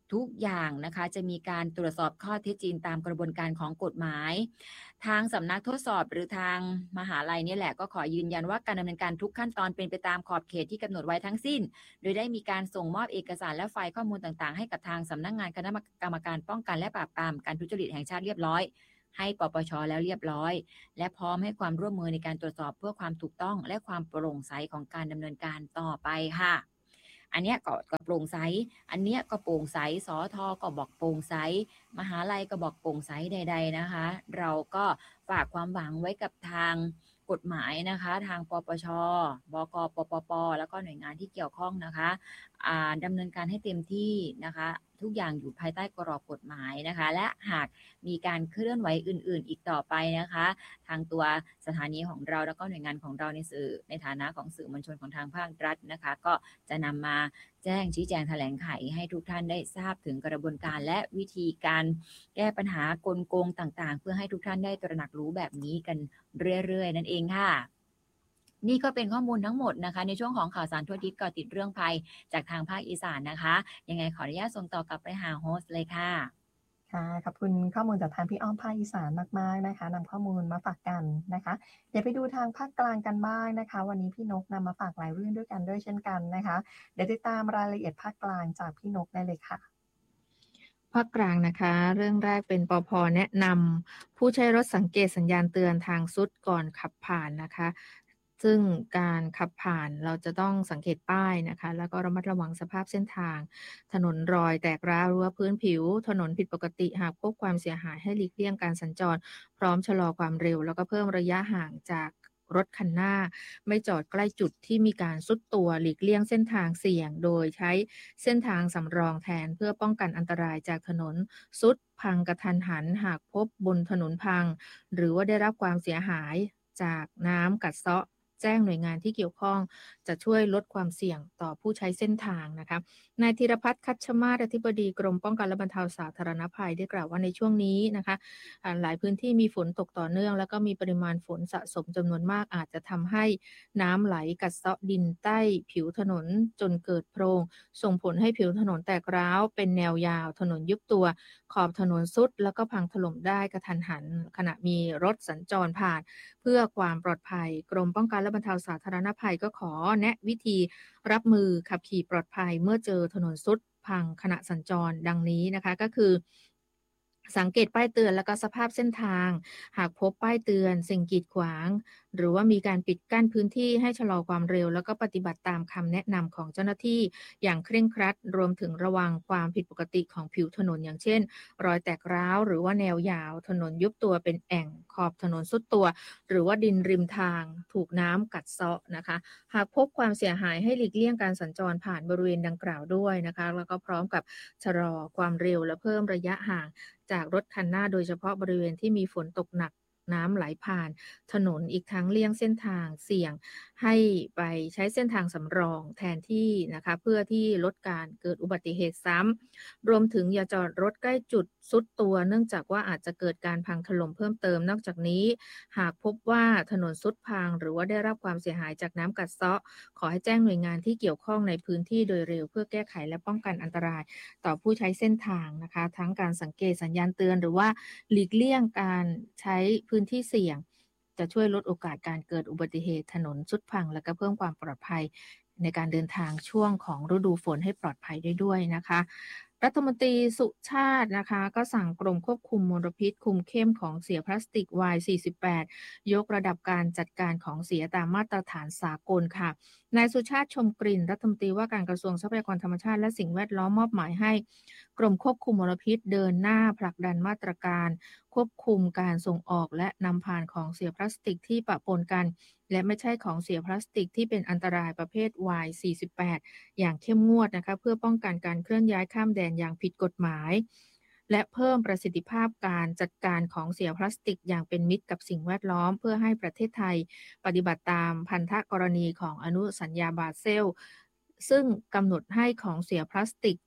ทุกอย่างนะคะจะมีการตรวจสอบข้อเท็จจริงตามกระบวนการของกฎหมายทางสำนักทดสอบหรือทางมหาลัยนี่แหละก็ขอยืนยันว่าการดำเนินการทุกขั้นตอนเป็นไปตามขอบเขตที่กำหนดไว้ทั้งสิ้นโดยได้มีการส่งมอบเอกสารและไฟล์ข้อมูลต่างๆให้กับทางสำนักงานคณะกรรมการป้องกันและปราบปรามการทุจริตแห่งชาติเรียบร้อยให้ปปช.แล้วเรียบร้อยและพร้อมให้ความร่วมมือในการตรวจสอบเพื่อความถูกต้องและความโปร่งใสของการดำเนินการต่อไปค่ะอันเนี้ยก็โปร่งใสอันเนี้ยก็โปร่งใสสทก็บอกโปร่งใสมหาลัยก็บอกโปร่งใสใดๆนะคะเราก็ฝากความหวังไว้กับทางกฎหมายนะคะทางปปช.บก.ปปป.แล้วก็หน่วยงานที่เกี่ยวข้องนะคะดำเนินการให้เต็มที่นะคะทุกอย่างอยู่ภายใต้กรอบกฎหมายนะคะและหากมีการเคลื่อนไหวอื่นๆอีกต่อไปนะคะทางตัวสถานีของเราแล้วก็หน่วยงานของเราในฐานะของสื่อมวลชนของทางภาครัฐนะคะก็จะนำมาแจ้งชี้แจงแถลงไขให้ทุกท่านได้ทราบถึงกระบวนการและวิธีการแก้ปัญหากลโกงต่างๆเพื่อให้ทุกท่านได้ตระหนักรู้แบบนี้กันเรื่อยๆนั่นเองค่ะนี่ก็เป็นข้อมูลทั้งหมดนะคะในช่วงของข่าวสารทั่วทิศเกาะติดเรื่องภัยจากทางภาคอีสานนะคะยังไงขออนุญาตส่งต่อกลับไปหาโฮสต์เลยค่ะค่ะขอบคุณข้อมูลจากทางพี่อ้อมภาคอีสานมากๆนะคะนำข้อมูลมาฝากกันนะคะเดี๋ยวไปดูทางภาคกลางกันบ้างนะคะวันนี้พี่นกนำมาฝากหลายเรื่องด้วยกันด้วยเช่นกันนะคะเดี๋ยวติดตามรายละเอียดภาคกลางจากพี่นกได้เลยค่ะภาคกลางนะคะเรื่องแรกเป็นปภ.แนะนำผู้ใช้รถสังเกตสัญญาณเตือนทางซุดก่อนขับผ่านนะคะซึ่งการขับผ่านเราจะต้องสังเกตป้ายนะคะแล้วก็ระมัดระวังสภาพเส้นทางถนนรอยแตกร้าวหรือว่าพื้นผิวถนนผิดปกติหากพบความเสียหายให้หลีกเลี่ยงการสัญจรพร้อมชะลอความเร็วแล้วก็เพิ่มระยะห่างจากรถคันหน้าไม่จอดใกล้จุดที่มีการซุดตัวหลีกเลี่ยงเส้นทางเสี่ยงโดยใช้เส้นทางสำรองแทนเพื่อป้องกันอันตรายจากถนนซุดพังกระทันหันหากพบบนถนนพังหรือว่าได้รับความเสียหายจากน้ำกัดเซาะแจ้งหน่วยงานที่เกี่ยวข้องจะช่วยลดความเสี่ยงต่อผู้ใช้เส้นทางนะคะนายธีรพัฒน์คัชมาศอธิบดีกรมป้องกันและบรรเทาสาธารณภัยได้กล่าวว่าในช่วงนี้นะคะหลายพื้นที่มีฝนตกต่อเนื่องแล้วก็มีปริมาณฝนสะสมจำนวนมากอาจจะทำให้น้ำไหลกัดเซาะดินใต้ผิวถนนจนเกิดโพรงส่งผลให้ผิวถนนแตกร้าวเป็นแนวยาวถนนยุบตัวขอบถนนซุดแล้วก็พังถล่มได้กระทันหันขณะมีรถสัญจรผ่านเพื่อความปลอดภัยกรมป้องกันและบรรเทาสาธารณภัยก็ขอแนะวิธีรับมือขับขี่ปลอดภัยเมื่อเจอถนนซุดพังขณะสัญจรดังนี้นะคะก็คือสังเกตป้ายเตือนและก็สภาพเส้นทางหากพบป้ายเตือนสิ่งกีดขวางหรือว่ามีการปิดกั้นพื้นที่ให้ชะลอความเร็วแล้วก็ปฏิบัติตามคำแนะนำของเจ้าหน้าที่อย่างเคร่งครัดรวมถึงระวังความผิดปกติของผิวถนนอย่างเช่นรอยแตกร้าวหรือว่าแนวยาวถนนยุบตัวเป็นแอ่งขอบถนนซุดตัวหรือว่าดินริมทางถูกน้ำกัดเซาะนะคะหากพบความเสียหายให้หลีกเลี่ยงการสัญจรผ่านบริเวณดังกล่าวด้วยนะคะแล้วก็พร้อมกับชะลอความเร็วและเพิ่มระยะห่างจากรถคันหน้าโดยเฉพาะบริเวณที่มีฝนตกหนักน้ำไหลผ่านถนนอีกทั้งเลี่ยงเส้นทางเสี่ยงให้ไปใช้เส้นทางสำรองแทนที่นะคะเพื่อที่ลดการเกิดอุบัติเหตุซ้ำรวมถึงอย่าจอดรถใกล้จุดซุดตัวเนื่องจากว่าอาจจะเกิดการพังถล่มเพิ่มเติมนอกจากนี้หากพบว่าถนนซุดพังหรือว่าได้รับความเสียหายจากน้ำกัดเซาะขอให้แจ้งหน่วยงานที่เกี่ยวข้องในพื้นที่โดยเร็วเพื่อแก้ไขและป้องกันอันตรายต่อผู้ใช้เส้นทางนะคะทั้งการสังเกตสัญญาณเตือนหรือว่าหลีกเลี่ยงการใช้พื้นที่เสี่ยงจะช่วยลดโอกาสการเกิดอุบัติเหตุถนนทรุดพังและก็เพิ่มความปลอดภัยในการเดินทางช่วงของฤดูฝนให้ปลอดภัยได้ด้วยนะคะรัฐมนตรีสุชาตินะคะก็สั่งกรมควบคุมมลพิษคุมเข้มของเสียพลาสติก Y48 ยกระดับการจัดการของเสียตามมาตรฐานสากลค่ะนายสุชาติชมกลิ่นรัฐมนตรีว่าการกระทรวงทรัพยากรธรรมชาติและสิ่งแวดล้อมมอบหมายให้กรมควบคุมมลพิษเดินหน้าผลักดันมาตรการควบคุมการส่งออกและนำผ่านของเสียพลาสติกที่ปะปนกันและไม่ใช่ของเสียพลาสติกที่เป็นอันตรายประเภท Y48 อย่างเข้มงวดนะคะเพื่อป้องกันการเคลื่อนย้ายข้ามแดนอย่างผิดกฎหมายและเพิ่มประสิทธิภาพการจัดการของเสียพลาสติกอย่างเป็นมิตรกับสิ่งแวดล้อมเพื่อให้ประเทศไทยปฏิบัติตามพันธกรณีของอนุสัญญาบาเซลซึ่งกำหนดให้ของเสียพลาสติก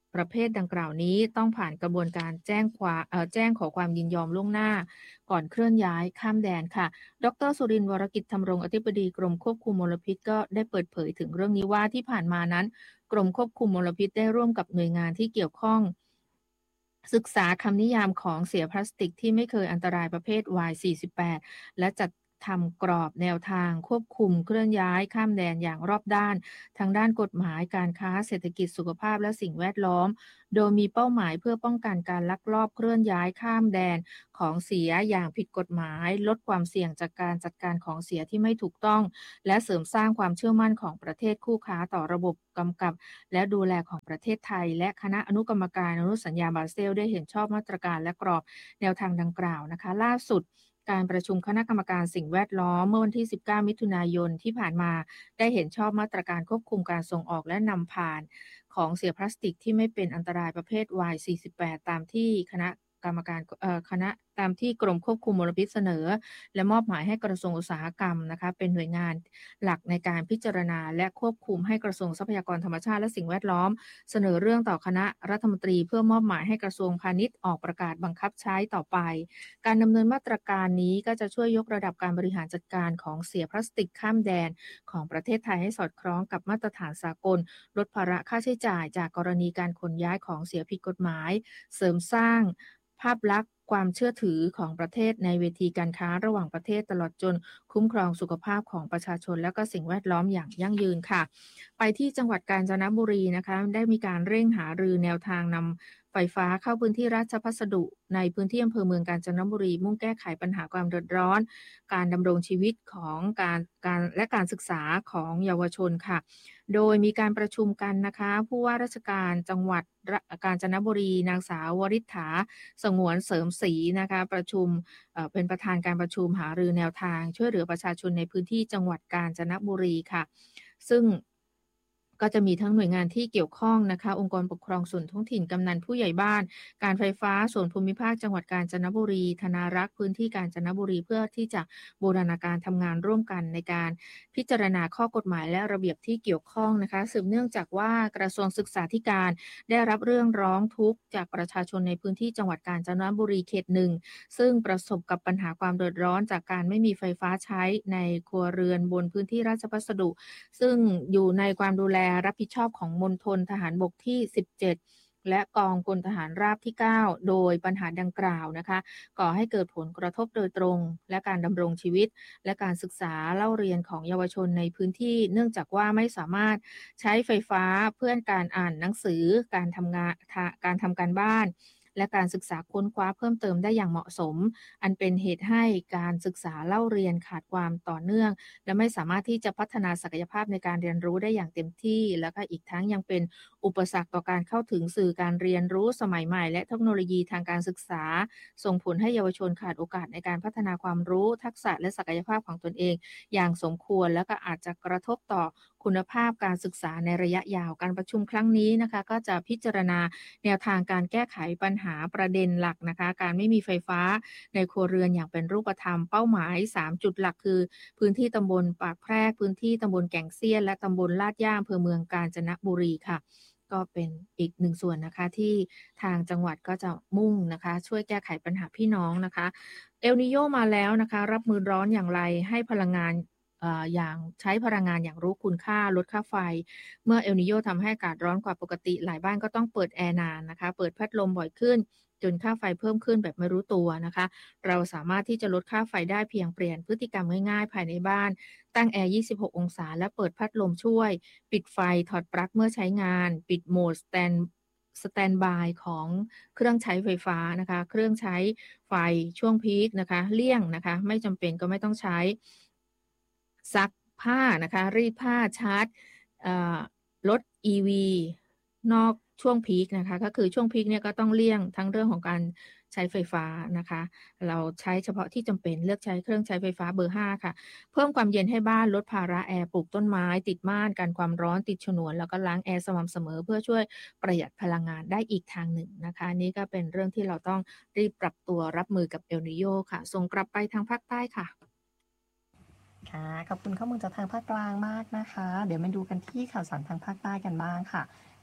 ประเภทดังกล่าวนี้ต้องผ่านกระบวนการแจ้งขอความยินยอมล่วงหน้าก่อนเคลื่อนย้ายข้ามแดนค่ะดร.สุรินทร์ วรกิจธำรงอธิบดีกรมควบคุมมลพิษก็ได้เปิดเผยถึงเรื่องนี้ว่าที่ผ่านมานั้นกรมควบคุมมลพิษได้ร่วมกับหน่วยงานที่เกี่ยวข้องศึกษาคำนิยามของเสียพลาสติกที่ไม่เคยอันตรายประเภท Y48 และจัดทำกรอบแนวทางควบคุมเคลื่อนย้ายข้ามแดนอย่างรอบด้านทางด้านกฎหมายการค้าเศรษฐกิจสุขภาพและสิ่งแวดล้อมโดยมีเป้าหมายเพื่อป้องกันการลักลอบเคลื่อนย้ายข้ามแดนของเสียอย่างผิดกฎหมายลดความเสี่ยงจากการจัดการของเสียที่ไม่ถูกต้องและเสริมสร้างความเชื่อมั่นของประเทศคู่ค้าต่อระบบกำกับและดูแลของประเทศไทยและคณะอนุกรรมการอนุสัญญาบาเซลได้เห็นชอบมาตรการและกรอบแนวทางดังกล่าวนะคะล่าสุดการประชุมคณะกรรมการสิ่งแวดล้อมเมื่อวันที่19มิถุนายนที่ผ่านมาได้เห็นชอบมาตรการควบคุมการส่งออกและนำผ่านของเสียพลาสติกที่ไม่เป็นอันตรายประเภท Y48 ตามที่คณะตามที่กรมควบคุมมลพิษเสนอและมอบหมายให้กระทรวงอุตสาหกรรมนะคะเป็นหน่วยงานหลักในการพิจารณาและควบคุมให้กระทรวงทรัพยากรธรรมชาติและสิ่งแวดล้อมเสนอเรื่องต่อคณะรัฐมนตรีเพื่อมอบหมายให้กระทรวงพาณิชย์ออกประกาศบังคับใช้ต่อไปการดำเนินมาตรการนี้ก็จะช่วยยกระดับการบริหารจัดการของเสียพลาสติกข้ามแดนของประเทศไทยให้สอดคล้องกับมาตรฐานสากลลดภาระค่าใช้จ่ายจากกรณีการขนย้ายของเสียผิดกฎหมายเสริมสร้างภาพลักษณ์ความเชื่อถือของประเทศในเวทีการค้าระหว่างประเทศตลอดจนคุ้มครองสุขภาพของประชาชนและก็สิ่งแวดล้อมอย่างยั่งยืนค่ะไปที่จังหวัดกาญจนบุรีนะคะได้มีการเร่งหารือแนวทางนำไฟฟ้าเข้าพื้นที่ราชพัสดุในพื้นที่อำเภอเมืองกาญจนบุรีมุ่งแก้ไขปัญหาความเดือดร้อนการดำรงชีวิตของการศึกษาของเยาวชนค่ะโดยมีการประชุมกันนะคะผู้ว่าราชการจังหวัดกาญจนบุรีนางสาววริษฐาสงวนเสริมศรีนะคะเป็นประธานการประชุมหารือแนวทางช่วยเหลือประชาชนในพื้นที่จังหวัดกาญจนบุรีค่ะซึ่งก็จะมีทั้งหน่วยงานที่เกี่ยวข้องนะคะองค์กรปกครองส่วนท้องถิ่นกำนันผู้ใหญ่บ้านการไฟฟ้าส่วนภูมิภาคจังหวัดกาญจนบุรีธนารักษ์พื้นที่กาญจนบุรีเพื่อที่จะบูรณาการทำงานร่วมกันในการพิจารณาข้อกฎหมายและระเบียบที่เกี่ยวข้องนะคะสืบเนื่องจากว่ากระทรวงศึกษาธิการได้รับเรื่องร้องทุกข์จากประชาชนในพื้นที่จังหวัดกาญจนบุรีเขต 1ซึ่งประสบกับปัญหาความเดือดร้อนจากการไม่มีไฟฟ้าใช้ในครัวเรือนบนพื้นที่ราชพัสดุซึ่งอยู่ในความดูแลรับผิดชอบของมณฑลทหารบกที่ 17และกองพลทหารราบที่ 9โดยปัญหาดังกล่าวนะคะก่อให้เกิดผลกระทบโดยตรงและการดำรงชีวิตและการศึกษาเล่าเรียนของเยาวชนในพื้นที่เนื่องจากว่าไม่สามารถใช้ไฟฟ้าเพื่อการอ่านหนังสือการทำการบ้านและการศึกษาค้นคว้าเพิ่มเติมได้อย่างเหมาะสมอันเป็นเหตุให้การศึกษาเล่าเรียนขาดความต่อเนื่องและไม่สามารถที่จะพัฒนาศักยภาพในการเรียนรู้ได้อย่างเต็มที่และก็อีกทั้งยังเป็นอุปสรรคต่อการเข้าถึงสื่อการเรียนรู้สมัยใหม่และเทคโนโลยีทางการศึกษาส่งผลให้เยาวชนขาดโอกาสในการพัฒนาความรู้ทักษะและศักยภาพของตนเองอย่างสมควรและก็อาจจะกระทบต่อคุณภาพการศึกษาในระยะยาวการประชุมครั้งนี้นะคะก็จะพิจารณาแนวทางการแก้ไขปัญหาประเด็นหลักนะคะการไม่มีไฟฟ้าในครัวเรือนอย่างเป็นรูปธรรมเป้าหมาย3จุดหลักคือพื้นที่ตำบลปากแพรกพื้นที่ตำบลแก่งเซียนและตำบลลาดย่าอำเภอเมืองกาญจนบุรีค่ะก็เป็นอีกหนึ่งส่วนนะคะที่ทางจังหวัดก็จะมุ่งนะคะช่วยแก้ไขปัญหาพี่น้องนะคะเอลนิโยมาแล้วนะคะรับมือร้อนอย่างไรให้พลังงานอย่างใช้พลังงานอย่างรู้คุณค่าลดค่าไฟเมื่อเอลนิโยทำให้อากาศร้อนกว่าปกติหลายบ้านก็ต้องเปิดแอร์นานนะคะเปิดพัดลมบ่อยขึ้นจนค่าไฟเพิ่มขึ้นแบบไม่รู้ตัวนะคะเราสามารถที่จะลดค่าไฟได้เพียงเปลี่ยนพฤติกรรมง่ายๆภายในบ้านตั้งแอร์26องศาและเปิดพัดลมช่วยปิดไฟถอดปลั๊กเมื่อใช้งานปิดโหมดสแตนบายของเครื่องใช้ไฟฟ้านะคะเครื่องใช้ไฟช่วงพีคนะคะเลี่ยงนะคะไม่จำเป็นก็ไม่ต้องใช้ซักผ้านะคะรีดผ้าชาร์จรถ EV นอกช่วงพีคนะคะก็คือช่วงพีคเนี่ยก็ต้องเลี่ยงทั้งเรื่องของการใช้ไฟฟ้านะคะเราใช้เฉพาะที่จำเป็นเลือกใช้เครื่องใช้ไฟฟ้าเบอร์5ค่ะเพิ่มความเย็นให้บ้านลดภาระแอร์ปลูกต้นไม้ติดม่านกันความร้อนติดฉนวนแล้วก็ล้างแอร์สม่ำเสมอเพื่อช่วยประหยัดพลังงานได้อีกทางหนึ่งนะคะนี่ก็เป็นเรื่องที่เราต้องรีบปรับตัวรับมือกับเอลนิโญค่ะส่งกลับไปทางภาคใต้ค่ะค่ะขอบคุณข้อมูลจากทางภาคกลางมากนะคะเดี๋ยวมาดูกันที่ข่าวสารทางภาคใต้กันบ้างค่ะภ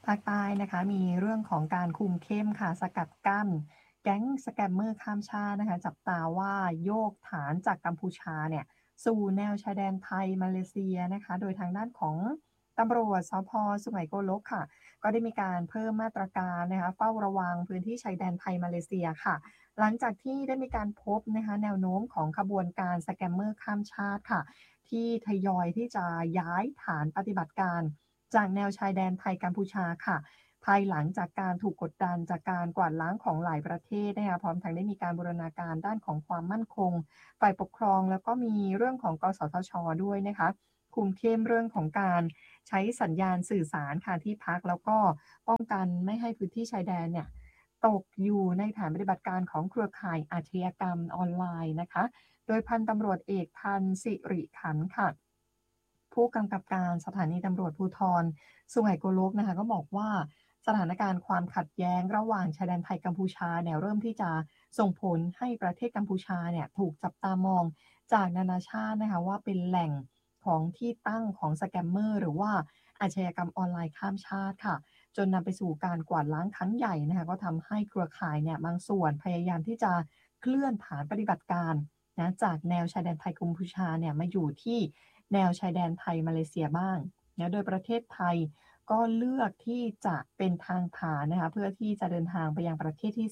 ภาคใต้นะคะมีเรื่องของการคุมเข้มค่ะสกัดกั้นแก๊งสแกมเมอร์ข้ามชาตินะคะจับตาว่าโยกฐานจากกัมพูชาเนี่ยสู่แนวชายแดนไทยมาเลเซียนะคะโดยทางด้านของตำรวจสภ.สุไหงโกลกค่ะก็ได้มีการเพิ่มมาตรการนะคะเฝ้าระวังพื้นที่ชายแดนไทยมาเลเซียค่ะหลังจากที่ได้มีการพบนะคะแนวโน้มของขบวนการสแกมเมอร์ข้ามชาติค่ะที่ทยอยที่จะย้ายฐานปฏิบัติการจากแนวชายแดนไทยกัมพูชาค่ะภายหลังจากการถูกกดดันจากการกวาดล้างของหลายประเทศนะคะพร้อมทั้งได้มีการบูรณาการด้านของความมั่นคงฝ่ายปกครองแล้วก็มีเรื่องของกสทช.ด้วยนะคะคุมเข้มเรื่องของการใช้สัญญาณสื่อสารค่ะที่พักแล้วก็ป้องกันไม่ให้พื้นที่ชายแดนเนี่ยตกอยู่ในฐานปฏิบัติการของเครือข่ายอาชญากรรมออนไลน์นะคะโดยพันตำรวจเอกพันธ์สิริขันธ์ค่ะผู้กำกับการสถานีตำรวจภูธรสุไหงโกลกนะคะก็บอกว่าสถานการณ์ความขัดแย้งระหว่างชายแดนไทยกัมพูชาเนี่ยเริ่มที่จะส่งผลให้ประเทศกัมพูชาเนี่ยถูกจับตามองจากนานาชาตินะคะว่าเป็นแหล่งของที่ตั้งของสแกมเมอร์หรือว่าอาชญากรรมออนไลน์ข้ามชาติค่ะจนนำไปสู่การกวาดล้างครั้งใหญ่นะคะก็ทำให้เครือข่ายเนี่ยบางส่วนพยายามที่จะเคลื่อนฐานปฏิบัติการนะจากแนวชายแดนไทยกัมพูชาเนี่ยมาอยู่ที่แนวชายแดนไทยมาเลเซียบ้างนะโดยประเทศไทยก็เลือกที่จะเป็นทางผ่านนะคะเพื่อที่จะเดินทางไปยังประเทศที่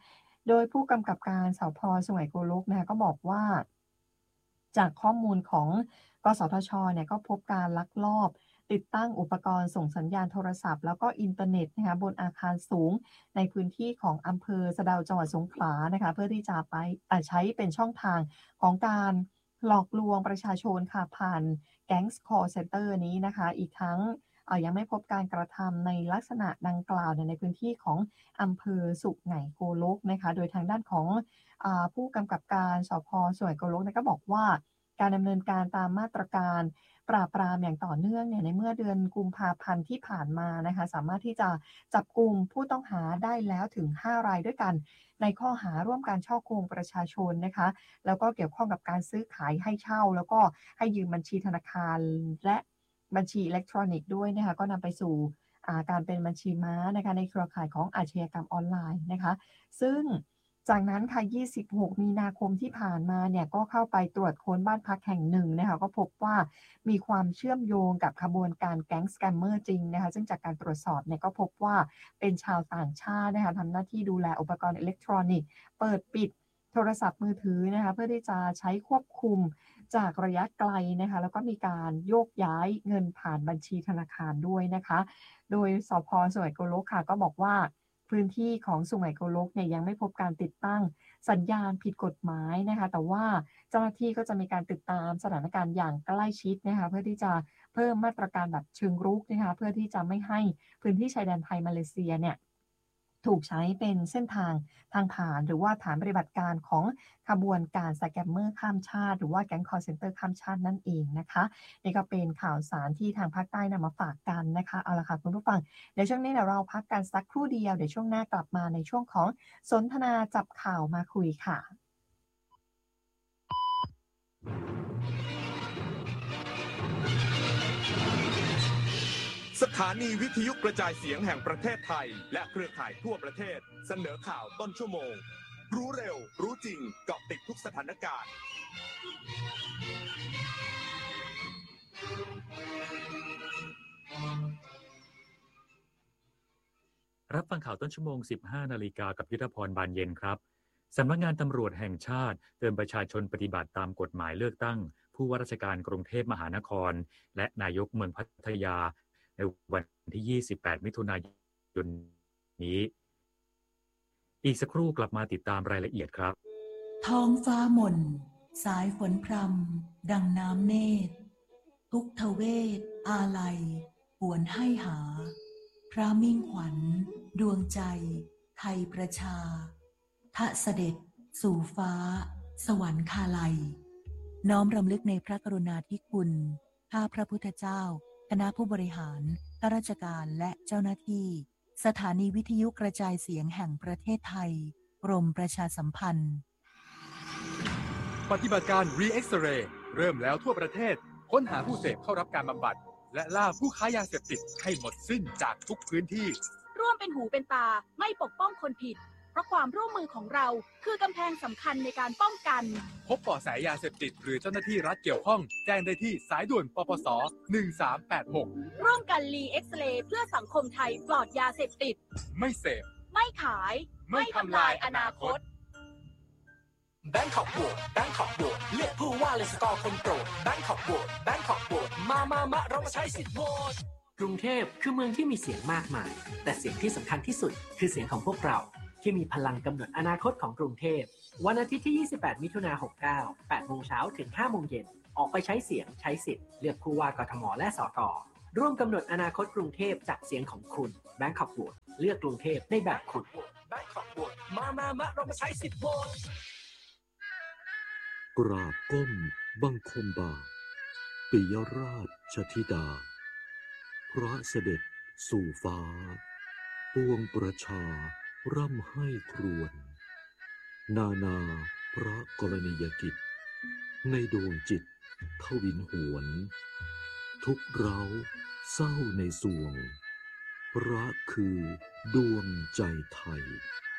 3โดยผู้กำกับการสพ.สุไหงโกลกนะคะก็บอกว่าจากข้อมูลของกสทช.เนี่ยก็พบการลักลอบติดตั้งอุปกรณ์ส่งสัญญาณโทรศัพท์แล้วก็อินเทอร์เน็ตนะคะบนอาคารสูงในพื้นที่ของอำเภอสะเดาจังหวัดสงขลานะคะเพื่อที่จะไปใช้เป็นช่องทางของการหลอกลวงประชาชนค่ะผ่านแก๊งคอลเซ็นเตอร์นี้นะคะอีกทั้งยังไม่พบการกระทำในลักษณะดังกล่าวในพื้นที่ของอำเภอสุไหงโกลกนะคะโดยทางด้านของผู้กำกับการสพ.สุไหงโกลกก็บอกว่าการดำเนินการตามมาตรการปราบปรามอย่างต่อเนื่องเนี่ยในเมื่อเดือนกุมภาพันธ์ที่ผ่านมานะคะสามารถที่จะจับกุมผู้ต้องหาได้แล้วถึง5 รายด้วยกันในข้อหาร่วมการฉ้อโกงประชาชนนะคะแล้วก็เกี่ยวข้องกับการซื้อขายให้เช่าแล้วก็ให้ยืมบัญชีธนาคารและบัญชีอิเล็กทรอนิกส์ด้วยนะคะก็นำไปสู่การเป็นบัญชีม้านะคะในเครือข่ายของอาชญากรรมออนไลน์นะคะซึ่งจากนั้นค่ะ26 มีนาคมที่ผ่านมาเนี่ยก็เข้าไปตรวจค้นบ้านพักแห่งหนึ่งนะคะก็พบว่ามีความเชื่อมโยงกับขบวนการแก๊งสแกมเมอร์จริงนะคะซึ่งจากการตรวจสอบเนี่ยก็พบว่าเป็นชาวต่างชาตินะคะทำหน้าที่ดูแลอุปกรณ์อิเล็กทรอนิกส์เปิดปิดโทรศัพท์มือถือนะคะเพื่อที่จะใช้ควบคุมจากระยะไกลนะคะแล้วก็มีการโยกย้ายเงินผ่านบัญชีธนาคารด้วยนะคะโดยสพ.สุไหงโกลกค่ะก็บอกว่าพื้นที่ของสุไหงโกลกเนี่ยยังไม่พบการติดตั้งสัญญาณผิดกฎหมายนะคะแต่ว่าเจ้าหน้าที่ก็จะมีการติดตามสถานการณ์อย่างใกล้ชิดนะคะเพื่อที่จะเพิ่มมาตรการแบบเชิงรุกนะคะเพื่อที่จะไม่ให้พื้นที่ชายแดนไทยมาเลเซียเนี่ยถูกใช้เป็นเส้นทางผ่านหรือว่าฐานปฏิบัติการของขบวนการสแกมเมอร์ข้ามชาติหรือว่าแก๊งคอลเซ็นเตอร์ข้ามชาตินั่นเองนะคะนี่ก็เป็นข่าวสารที่ทางภาคใต้นำมาฝากกันนะคะเอาละค่ะคุณผู้ฟังเดี๋ยวช่วงนี้เราพักกันสักครู่เดียวเดี๋ยวช่วงหน้ากลับมาในช่วงของสนทนาจับข่าวมาคุยค่ะสถานีวิทยุกระจายเสียงแห่งประเทศไทยและเครือข่ายทั่วประเทศเสนอข่าวต้นชั่วโมงรู้เร็วรู้จริงเกาะติดทุกสถานการณ์รับฟังข่าวต้นชั่วโมง 15 นาฬิกากับยุทธพรบานเย็นครับสำนักงานตำรวจแห่งชาติเตือนประชาชนปฏิบัติตามกฎหมายเลือกตั้งผู้ว่าราชการกรุงเทพมหานครและนายกเมืองพัทยาในวันที่ 28 มิถุนายนนี้อีกสักครู่กลับมาติดตามรายละเอียดครับท้องฟ้าหม่นสายฝนพรำดังน้ำเนตรทุกทเวทอาลัยหวนให้หาพระมิ่งขวัญดวงใจไทยประชาทะเสด็จสู่ฟ้าสวรรคาลัยน้อมรำลึกในพระกรุณาธิคุณข้าพระพุทธเจ้าคณะผู้บริหารข้าราชการและเจ้าหน้าที่สถานีวิทยุกระจายเสียงแห่งประเทศไทยกรมประชาสัมพันธ์ปฏิบัติการ Re-X-Ray เริ่มแล้วทั่วประเทศค้นหาผู้เสพเข้ารับการบำบัดและล่าผู้ค้ายาเสพติดให้หมดสิ้นจากทุกพื้นที่ร่วมเป็นหูเป็นตาไม่ปกป้องคนผิดเพราะความร่วมมือของเราคือกำแพงสำคัญในการป้องกันพบเบาะแสยาเสพติดหรือเจ้าหน้าที่รัฐเกี่ยวข้องแจ้งได้ที่สายด่วนปปส1386 ร่วมกันรีเอ็กซเรย์เพื่อสังคมไทยปลอดยาเสพติดไม่เสพไม่ขายไม่ทำลายอนาคตแบงคอกโหวตแบงคอกโหวตเลือกผู้ว่าเลยสกอร์คนโปรดแบงคอกโหวตแบงคอกโหวตมาเรามาใช้สิทธิ์โหวตกรุงเทพคือเมืองที่มีเสียงมากมายแต่เสียงที่สำคัญที่สุดคือเสียงของพวกเราที่มีพลังกำหนดอนาคตของกรุงเทพวันอาทิตย์ที่28มิถุนายน69 8 โมงเช้าถึง 5 โมงเย็นออกไปใช้เสียงใช้สิทธิ์เลือกผู้ว่ากทมและสกร่วมกำหนดอนาคตกรุงเทพจากเสียงของคุณแบงคอกโหวตเลือกกรุงเทพในแบบคุณแบงคอกโหวตมาเรามาใช้สิทธิ์โหวตกราบก้มบังคมบาทปิยราชธิดาพระเสด็จสู่ฟ้าปวงประชาร่ำให้ครวญนาพระกรณียกิจในดวงจิตทวินหวนทุกเร้าเศร้าในสวงพระคือดวงใจไทย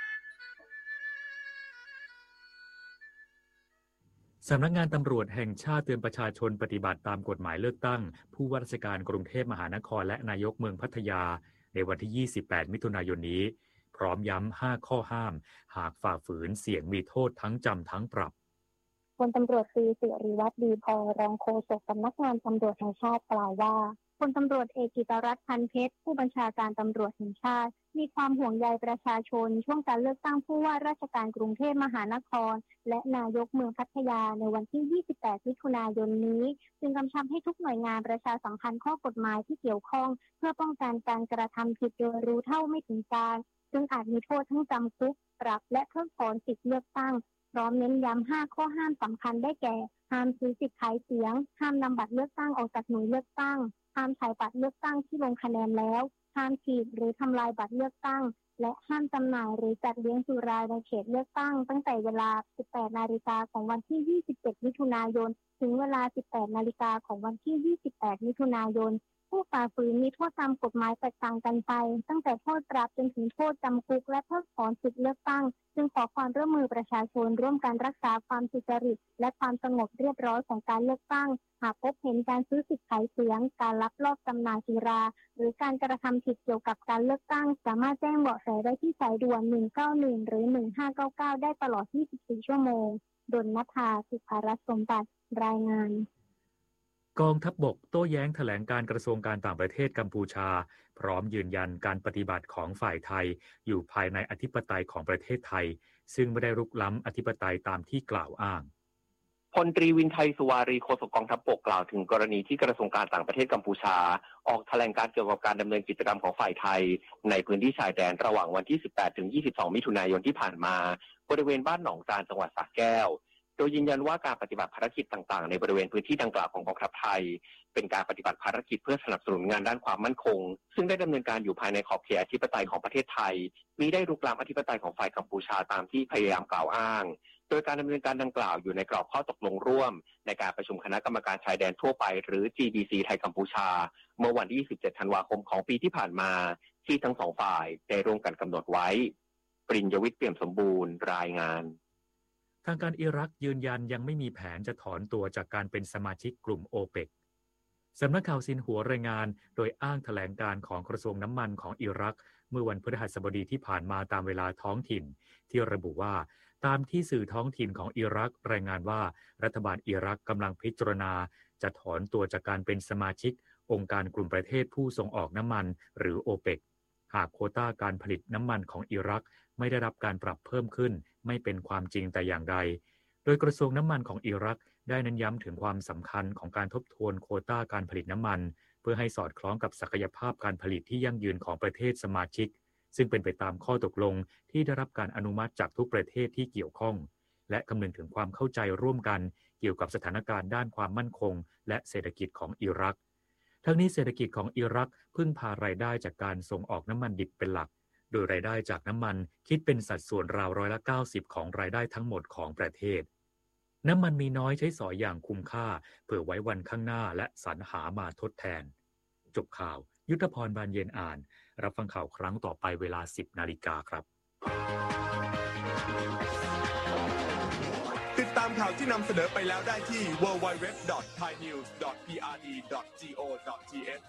สำนักงานตำรวจแห่งชาติเตือนประชาชนปฏิบัติตามกฎหมายเลือกตั้งผู้ว่าราชการกรุงเทพมหานครและนายกเมืองพัทยาในวันที่28มิถุนายนนี้พร้อมย้ำ5ข้อห้ามหากฝ่าฝืนเสี่ยงมีโทษทั้งจำทั้งปรับพลตำรวจตรีสิริวัฒน์ดีพอรองโฆษกสำนักงานตำรวจแห่งชาติกล่าวว่าพลตำรวจเอกกิตรัตน์ พันเพชรผู้บัญชาการตำรวจแห่งชาติมีความห่วงใยประชาชนช่วงการเลือกตั้งผู้ว่าราชการกรุงเทพมหานครและนายกเมืองพัทยาในวันที่28มิถุนายนนี้จึงกำชับให้ทุกหน่วยงานประชาสัมพันธ์ข้อกฎหมายที่เกี่ยวข้องเพื่อป้องกันการกระทำผิดโดยรู้เท่าไม่ถึงการซึ่งอาจมีโทษทั้งจำคุกปรับและเพิกถอนสิทธิเลือกตั้งพร้อมเน้นย้ำ5ข้อห้ามสำคัญได้แก่ห้ามซื้อสิทธิ์ขายเสียงห้ามนำบัตรเลือกตั้งออกจากหน่วยเลือกตั้งห้ามใช้บัตรเลือกตั้งที่ลงคะแนนแล้วห้ามฉีกหรือทำลายบัตรเลือกตั้งและห้ามจำหน่ายหรือจัดเลี้ยงสุราในเขตเลือกตั้งตั้งแต่เวลา 18 นาฬิกาของวันที่27มิถุนายนถึงเวลา 18 นาฬิกาของวันที่28มิถุนายนผู้ฝ่าฝืนมีโทษตามกฎหมายแตกต่างกันไปตั้งแต่โทษปรับจนถึงโทษจำคุกและเพิกถอนสิทธิเลือกตั้งจึงขอความร่วมมือประชาชนร่วมกันรักษาความสุจริตและความสงบเรียบร้อยของการเลือกตั้งหากพบเห็นการซื้อสิทธิ์ขายเสียงการลักลอบจำหน่ายสุราหรือการกระทำผิดเกี่ยวกับการเลือกตั้งสามารถแจ้งเบาะแสได้ที่สายด่วน191หรือ1599ได้ตลอด24ชั่วโมงดลณภา สุภรัตน์สมบัติรายงานกองทัพบกโต้แย้งแถลงการกระทรวงการต่างประเทศกัมพูชาพร้อมยืนยันการปฏิบัติของฝ่ายไทยอยู่ภายในอธิปไตยของประเทศไทยซึ่งไม่ได้รุกล้ำอธิปไตยตามที่กล่าวอ้างพลตรีวินไทยสุวารีโฆษกกองทัพบกกล่าวถึงกรณีที่กระทรวงการต่างประเทศกัมพูชาออกแถลงการเกี่ยวกับการดำเนินกิจกรรมของฝ่ายไทยในพื้นที่ชายแดนระหว่างวันที่18ถึง22มิถุนายนที่ผ่านมาบริเวณบ้านหนองจานจังหวัดสระแก้วโดยยืนยันว่าการปฏิบัติภารกิจต่างๆในบริเวณพื้นที่ดังกล่าวของกองทัพไทยเป็นการปฏิบัติภารกิจเพื่อสนับสนุนงานด้านความมั่นคงซึ่งได้ดำเนินการอยู่ภายในขอบเขตอธิปไตยของประเทศไทยมิได้รุกล้ำอธิปไตยของฝ่ายกัมพูชาตามที่พยายามกล่าวอ้างโดยการดำเนินการดังกล่าวอยู่ในกรอบข้อตกลงร่วมในการประชุมคณะกรรมการชายแดนทั่วไปหรือ GBC ไทยกัมพูชาเมื่อวันที่27ธันวาคมของปีที่ผ่านมาที่ทั้งสองฝ่ายได้ร่วมกันกำหนดไว้ปริญญวิทย์เปี่ยมสมบูรณ์รายงานทางการอิรักยืนยันยังไม่มีแผนจะถอนตัวจากการเป็นสมาชิกกลุ่มโอเปกสำนักข่าวซินหัวรายงานโดยอ้างแถลงการของกระทรวงน้ำมันของอิรักเมื่อวันพฤหัสบดีที่ผ่านมาตามเวลาท้องถิ่นที่ระบุว่าตามที่สื่อท้องถิ่นของอิรักรายงานว่ารัฐบาลอิรักกำลังพิจารณาจะถอนตัวจากการเป็นสมาชิกองค์การกลุ่มประเทศผู้ส่งออกน้ำมันหรือโอเปกหากโควต้าการผลิตน้ำมันของอิรักไม่ได้รับการปรับเพิ่มขึ้นไม่เป็นความจริงแต่อย่างใดโดยกระทรวงน้ำมันของอิรักได้เน้นย้ำถึงความสำคัญของการทบทวนโควต้าการผลิตน้ำมันเพื่อให้สอดคล้องกับศักยภาพการผลิตที่ยั่งยืนของประเทศสมาชิกซึ่งเป็นไปตามข้อตกลงที่ได้รับการอนุมัติจากทุกประเทศที่เกี่ยวข้องและคำนึงถึงความเข้าใจร่วมกันเกี่ยวกับสถานการณ์ด้านความมั่นคงและเศรษฐกิจของอิรักทั้งนี้เศรษฐกิจของอิรักพึ่งพารายได้จากการส่งออกน้ำมันดิบเป็นหลักโดยรายได้จากน้ำมันคิดเป็นสัดส่วนราว90%ของรายได้ทั้งหมดของประเทศน้ำมันมีน้อยใช้สอยอย่างคุ้มค่าเพื่อไว้วันข้างหน้าและสรรหามาทดแทนจบข่าวยุทธพรบานเย็นอ่านรับฟังข่าวครั้งต่อไปเวลา 10 นาฬิกาครับติดตามข่าวที่นำเสนอไปแล้วได้ที่ www.thainews.prd.go.th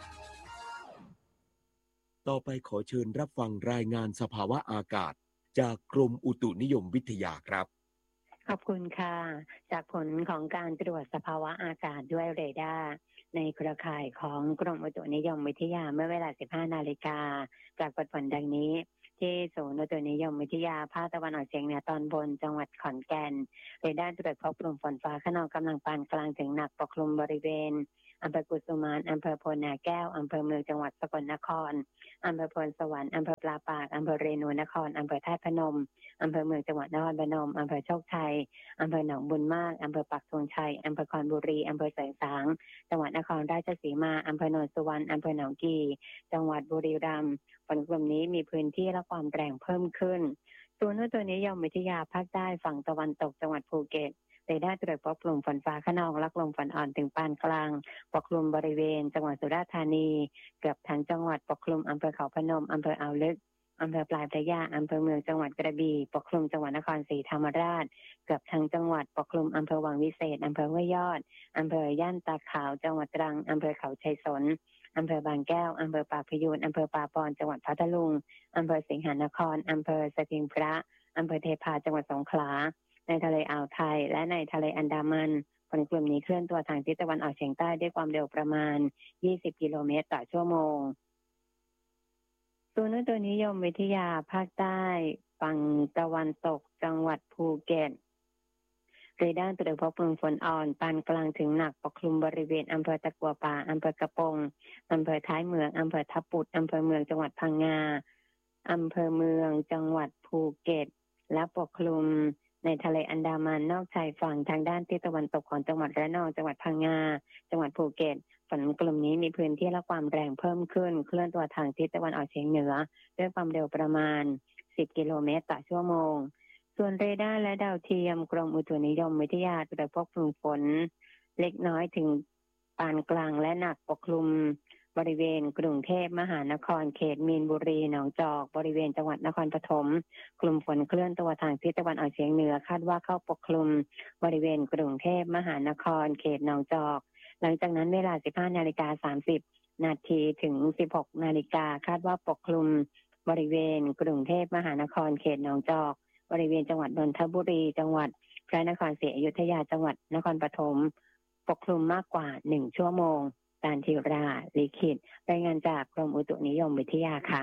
ต่อไปขอเชิญรับฟังรายงานสภาวะอากาศจากกรมอุตุนิยมวิทยาครับขอบคุณค่ะจากผลของการตรวจสภาวะอากาศด้วยเรดาร์ในเครือข่ายของกรมอุตุนิยมวิทยาเมื่อเวลา 15 นาฬิกาปรากฏผลดังนี้ที่ศูนย์อุตุนิยมวิทยาภาคตะวันออกเฉียงเหนือตอนบนจังหวัดขอนแก่นเรดาร์ตรวจพบกลุ่มฝนฟ้าคะนองกำลังปานกลางถึงหนักปกคลุมบริเวณอำเภอกุสุมานอำเภอโพนาแก้วอำเภอเมืองจังหวัดสกลนครอำเภอพลสวรรค์อำเภอปลาปากอำเภอเรนูนครอำเภอท่าพนมอำเภอเมืองจังหวัดนครพนมอำเภอโชคชัยอำเภอหนองบุญมากอำเภอปักธงชัยอำเภอคอนบุรีอำเภอแสงสางจังหวัดนครราชสีมาอำเภอโนนสุวรรณอำเภอหนองกี่จังหวัดบุรีรัมย์ฝนกลุ่มนี้มีพื้นที่และความแรงเพิ่มขึ้นศูนย์อุตุนิยมวิทยาภาคใต้ฝั่งตะวันตกจังหวัดภูเก็ตเรดาร์ตรวจพบกลุ่มฝนฟ้าคะนองและลมฝนอ่อนถึงปานกลางปกคลุมบริเวณจังหวัดสุราษฎร์ธานีเกือบทั้งจังหวัดปกคลุมอำเภอเขาพนมอำเภออ่าวลึกอำเภอปลายพระยาอำเภอเมืองจังหวัดกระบี่ปกคลุมจังหวัดนครศรีธรรมราชเกือบทั้งจังหวัดปกคลุมอำเภอวังวิเศษอำเภอห้วยยอดอำเภอย่านตาขาวจังหวัดตรังอำเภอเขาชัยสนอำเภอบางแก้วอำเภอปากพยูนอำเภอป่าปอนจังหวัดพัทลุงอำเภอสิงหนครอำเภอสถิงพระอำเภอเทพาจังหวัดสงขลาในทะเลอ่าวไทยและในทะเลอันดามันฝนกลุ่มนี้เคลื่อนตัวทางทิศตะวันออกเฉียงใต้ด้วยความเร็วประมาณ20 กิโลเมตรต่อชั่วโมงศูนย์อุตุนิยมวิทยาภาคใต้ฝั่งตะวันตกจังหวัดภูเก็ตเรดาร์ตรวจพบกลุ่มฝนอ่อนปานกลางถึงหนักปกคลุมบริเวณอำเภอตะกัวป่าอำเภอกระปงอำเภอท้ายเมืองอำเภอทับปุดอำเภอเมืองจังหวัดพังงาอำเภอเมืองจังหวัดภูเก็ตและปกคลุมในทะเลอันดามันนอกชายฝั่งทางด้านทิศตะวันตกของจังหวัดระนองจังหวัดพังงาจังหวัดภูเก็ตฝนกลุ่มนี้มีพื้นที่และความแรงเพิ่มขึ้นเคลื่อนตัวทางทิศตะวันออกเฉียงเหนือด้วยความเร็วประมาณ10 กิโลเมตรต่อชั่วโมงส่วนเรดาร์และดาวเทียมกรมอุตุนิยมวิทยาตรวจพบกลุ่มฝนเล็กน้อยถึงปานกลางและหนักปกคลุมบริเวณกรุงเทพมหานครเขตมีนบุรีหนองจอกบริเวณจังหวัดนครปฐมกลุ่มฝนเคลื่อนตัวทางทิศตะวันออกเฉียงเหนือคาดว่าเข้าปกคลุมบริเวณกรุงเทพมหานครเขตหนองจอกหลังจากนั้นเวลา 15:30 นาทีถึง 16 นาฬิกาคาดว่าปกคลุมบริเวณกรุงเทพมหานครเขตหนองจอกบริเวณจังหวัดนนทบุรีจังหวัดพระนครศรีอยุธยาจังหวัดนครปฐมปกคลุมมากกว่า1 ชั่วโมงการธีราลิขิตรายงานจากกรมอุตุนิยมวิทยาค่ะ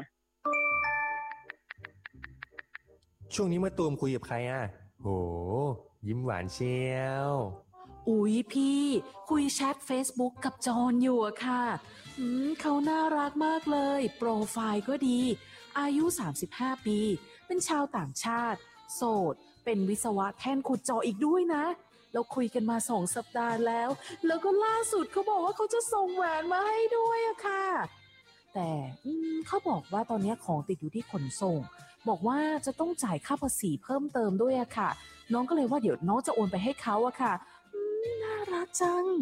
ช่วงนี้มาตูมคุยกับใครอ่ะโหยิ้มหวานเชียวอุ๊ยพี่คุยแชท Facebook กับจอนอยู่อะค่ะเขาน่ารักมากเลยโปรไฟล์ก็ดีอายุ35 ปีเป็นชาวต่างชาติโสดเป็นวิศวะแท่นขุดเจาะอีกด้วยนะเราคุยกันมา2 สัปดาห์แล้วก็ล่าสุดเขาบอกว่าเขาจะส่งแหวนมาให้ด้วยอะค่ะแต่เขาบอกว่าตอนนี้ของติดอยู่ที่ขนส่งบอกว่าจะต้องจ่ายค่าภาษีเพิ่มเติมด้วยอะค่ะน้องก็เลยว่าเดี๋ยวน้องจะโอนไปให้เขาอะค่ะน่ารักจัง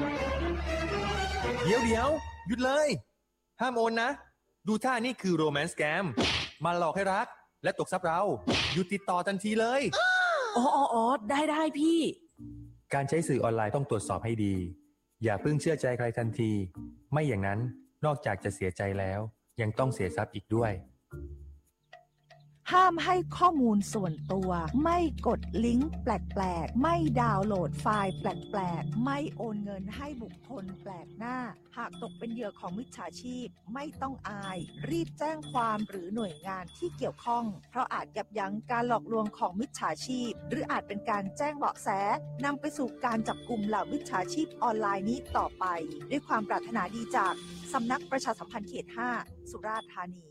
เดี๋ยวหยุดเลยห้ามโอนนะดูท่านี่คือโรแมนต์สแกมมาหลอกให้รักและตกทรัพย์เราหยุดติดต่อทันทีเลยอ๋อได้พี่การใช้สื่อออนไลน์ต้องตรวจสอบให้ดีอย่าเพิ่งเชื่อใจใครทันทีไม่อย่างนั้นนอกจากจะเสียใจแล้วยังต้องเสียทรัพย์อีกด้วยห้ามให้ข้อมูลส่วนตัวไม่กดลิงก์แปลกๆไม่ดาวน์โหลดไฟล์แปลกๆไม่โอนเงินให้บุคคลแปลกหน้าหากตกเป็นเหยื่อของมิจฉาชีพไม่ต้องอายรีบแจ้งความหรือหน่วยงานที่เกี่ยวข้องเพราะอาจยับยั้งการหลอกลวงของมิจฉาชีพหรืออาจเป็นการแจ้งเบาะแสนำไปสู่การจับกุมเหล่ามิจฉาชีพออนไลน์นี้ต่อไปด้วยความปรารถนาดีจากสำนักประชาสัมพันธ์เขต 5 สุราษฎร์ธานี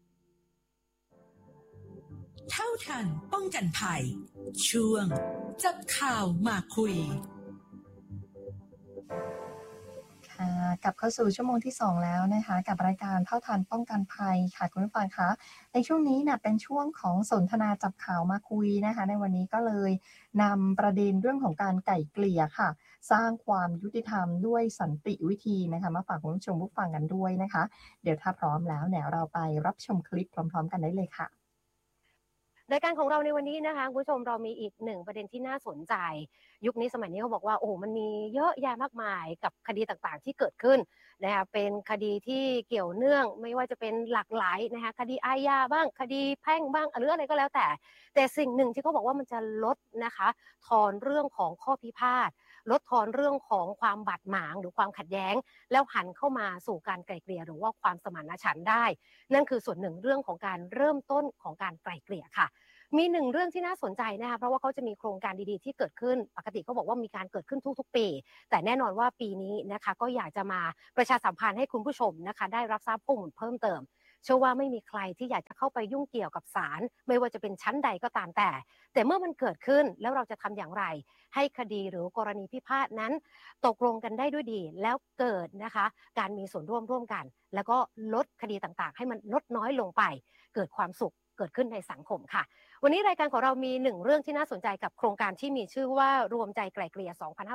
เท่าทันป้องกันภัยช่วงจับข่าวมาคุยค่ะกลับเข้าสู่ชั่วโมงที่2แล้วนะคะกับรายการเท่าทันป้องกันภัยค่ะคุณผู้ฟังคะในช่วงนี้เนี่ยเป็นช่วงของสนทนาจับข่าวมาคุยนะคะในวันนี้ก็เลยนำประเด็นเรื่องของการไกล่เกลี่ยค่ะสร้างความยุติธรรมด้วยสันติวิธีนะคะมาฝากคุณผู้ชมผู้ฟังกันด้วยนะคะเดี๋ยวถ้าพร้อมแล้วเนี่ยเราไปรับชมคลิปพร้อมๆกันได้เลยค่ะรายการของเราในวันนี้นะคะคุณผู้ชมเรามีอีกหนึ่งประเด็นที่น่าสนใจยุคนี้สมัยนี้เขาบอกว่าโอ้มันมีเยอะแยะมากมายกับคดีต่างๆที่เกิดขึ้นนะคะเป็นคดีที่เกี่ยวเนื่องไม่ว่าจะเป็นหลากหลายนะคะคดีอาญาบ้างคดีแพ่งบ้างหรืออะไรก็แล้วแต่สิ่งหนึ่งที่เขาบอกว่ามันจะลดนะคะทอนเรื่องของข้อพิพาทลดทอนเรื่องของความบาดหมางหรือความขัดแย้งแล้วหันเข้ามาสู่การไกล่เกลี่ยหรือว่าความสมานฉันท์ได้นั่นคือส่วนหนึ่งเรื่องของการเริ่มต้นของการไกล่เกลี่ยค่ะมีหนึ่งเรื่องที่น่าสนใจนะคะเพราะว่าเขาจะมีโครงการดีๆที่เกิดขึ้นปกติเขาบอกว่ามีการเกิดขึ้นทุกๆปีแต่แน่นอนว่าปีนี้นะคะก็อยากจะมาประชาสัมพันธ์ให้คุณผู้ชมนะคะได้รับทราบข้อมูลเพิ่มเติมเชื่อว่าไม่มีใครที่อยากจะเข้าไปยุ่งเกี่ยวกับศาลไม่ว่าจะเป็นชั้นใดก็ตามแต่เมื่อมันเกิดขึ้นแล้วเราจะทำอย่างไรให้คดีหรือกรณีพิพาทนั้นตกลงกันได้ด้วยดีแล้วเกิดนะคะการมีส่วนร่วมกันแล้วก็ลดคดีต่างๆให้มันลดน้อยลงไปเกิดความสุขเกิดขึ้นในสังคมค่ะวันนี้รายการของเรามีหนึ่งเรื่องที่น่าสนใจกับโครงการที่มีชื่อว่ารวมใจไกล่เกลี่ย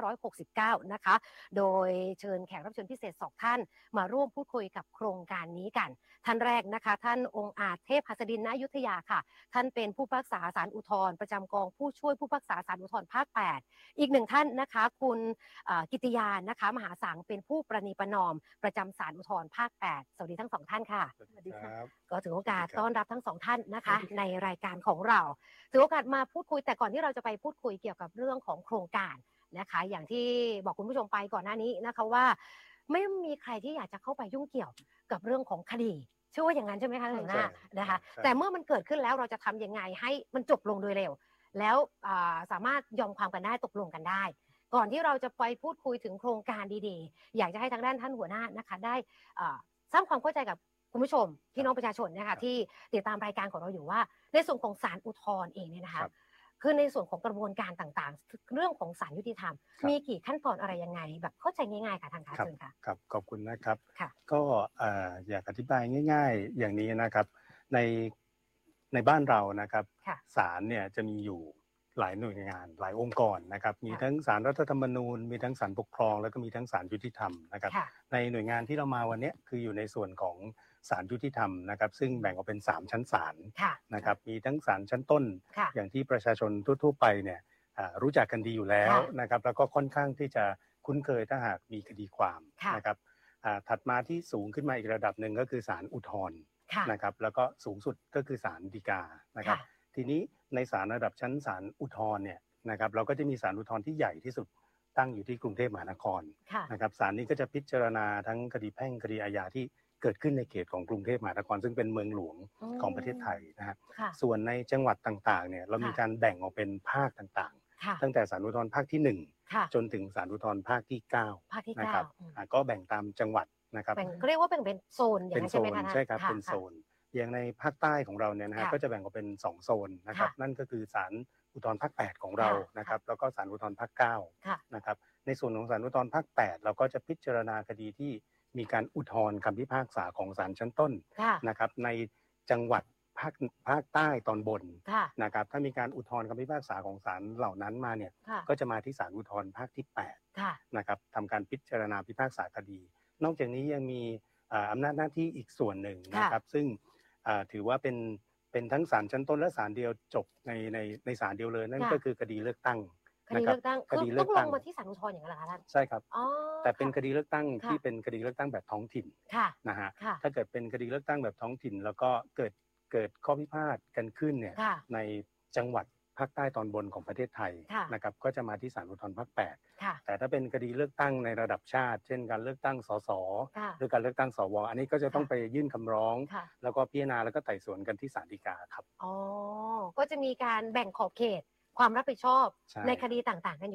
2569 นะคะโดยเชิญแขกรับเชิญพิเศษ2ท่านมาร่วมพูดคุยกับโครงการนี้กันท่านแรกนะคะท่านองค์อาจเทพหัสดิน ณ อยุธยาค่ะท่านเป็นผู้พิพากษาศาลอุทธรณ์ประจำกองผู้ช่วยผู้พิพากษาศาลอุทธรณ์ภาค 8อีกหนึ่งท่านนะคะคุณกิติยานะคะมหาสังเป็นผู้ประนีประนอมประจำศาลอุทธรณ์ภาค 8สวัสดีทั้ง2ท่านค่ะสวัสดีครับก็ถือโอกาสต้อนรับทั้ง2ท่านนะคะในรายการของเราถือโอกาสมาพูดคุยแต่ก่อนที่เราจะไปพูดคุยเกี่ยวกับเรื่องของโครงการนะคะอย่างที่บอกคุณผู้ชมไปก่อนหน้านี้นะคะว่าไม่มีใครที่อยากจะเข้าไปยุ่งเกี่ยวกับเรื่องของคดีเชื่อว่าอย่างนั้นใช่ไหมคะหัวหน้านะคะแต่เมื่อมันเกิดขึ้นแล้วเราจะทำยังไงให้มันจบลงโดยเร็วแล้วสามารถยอมความกันได้ตกลงกันได้ก่อนที่เราจะไปพูดคุยถึงโครงการดีๆอยากจะให้ทางด้านท่านหัวหน้านะคะได้สร้างความเข้าใจกับคุณผู้ชมพี่น้องประชาชนนะคะที่ติดตามรายการของเราอยู่ว่าในส่วนของศาลอุทธรณ์เองเนี่ยนะคะคือในส่วนของกระบวนการต่างๆเรื่องของศาลยุติธรรมมีกี่ขั้นตอนอะไรยังไงแบบเข้าใจง่ายๆค่ะทางการเชิญค่ะครับขอบคุณนะครับก็อยากอธิบายง่ายๆอย่างนี้นะครับในบ้านเรานะครับศาลเนี่ยจะมีอยู่หลายหน่วยงานหลายองค์กรนะครับมีทั้งศาลรัฐธรรมนูญมีทั้งศาลปกครองแล้วก็มีทั้งศาลยุติธรรมนะครับในหน่วยงานที่เรามาวันนี้คืออยู่ในส่วนของศาลยุติธรรมนะครับซึ่งแบ่งออกเป็น3ชั้นศาลนะครับมีทั้งศาลชั้นต้นอย่างที่ประชาชนทั่วๆไปเนี่ยรู้จักกันดีอยู่แล้วนะครับแล้วก็ค่อนข้างที่จะคุ้นเคยถ้าหากมีคดีความนะครับถัดมาที่สูงขึ้นมาอีกระดับหนึ่งก็คือศาลอุทธรณ์นะครับแล้วก็สูงสุดก็คือศาลฎีกานะครับทีนี้ในศาลระดับชั้นศาลอุทธรณ์เนี่ยนะครับเราก็จะมีศาลอุทธรณ์ที่ใหญ่ที่สุดตั้งอยู่ที่กรุงเทพมหานครนะครับศาลนี้ก็จะพิจารณาทั้งคดีแพ่งคดีอาญาที่เกิดขึ้นในเขตของกรุงเทพมหานครซึ่งเป็นเมืองหลวงของประเทศไทยนะครับส่วนในจังหวัดต่างๆเนี่ยเรามีการแบ่งออกเป็นภาคต่างๆตั้งแต่ศาลอุทธรณ์ภาคที่1จนถึงศาลอุทธรณ์ภาคที่9นะครับก็แบ่งตามจังหวัดนะครับเรียกว่าเป็นโซนอย่างนั้นใช่ไหมคะใช่ครับเป็นโซนอย่างในภาคใต้ของเราเนี่ยนะฮะก็จะแบ่งออกเป็น2โซนนะครับนั่นก็คือศาลอุทธรณ์ภาค 8ของเรานะครับแล้วก็ศาลอุทธรณ์ภาค 9นะครับในส่วนของศาลอุทธรณ์ภาค 8เราก็จะพิจารณาคดีที่มีการอุทธรณ์คำพิพากษาของศาลชั้นต้นนะครับในจังหวัดภาคใต้ตอนบนนะครับถ้ามีการอุทธรณ์คำพิพากษาของศาลเหล่านั้นมาเนี่ยก็จะมาที่ศาลอุทธรณ์ภาคที่8นะครับทำการพิจารณาพิพากษาคดีนอกจากนี้ยังมีอำนาจหน้าที่อีกส่วนหนึ่งนะครับซึ่งถือว่าเป็นทั้งศาลชั้นต้นและศาลเดียวจบในศาลเดียวเลยนั่นก็คือคดีเลือกตั้งคดีเลือกตั้งคือต้องลงมาที่ศาลอุทธรณ์อย่างนั้นเหรอคะท่านใช่ครับแต่เป็นคดีเลือกตั้งที่เป็นคดีเลือกตั้งแบบท้องถิ่นนะฮะถ้าเกิดเป็นคดีเลือกตั้งแบบท้องถิ่นแล้วก็เกิดข้อพิพาทกันขึ้นเนี่ยในจังหวัดภาคใต้ตอนบนของประเทศไทยนะครับก็จะมาที่ศาลอุทธรณ์ภาค 8แต่ถ้าเป็นคดีเลือกตั้งในระดับชาติเช่นการเลือกตั้งสสหรือการเลือกตั้งสวอันนี้ก็จะต้องไปยื่นคำร้องแล้วก็พิจารณาแล้วก็ไต่สวนกันที่ศาลฎีกาครับก็จะมีการแบ่งขอบเขตความรับผิดชอบในคดีต่างๆกันอยู่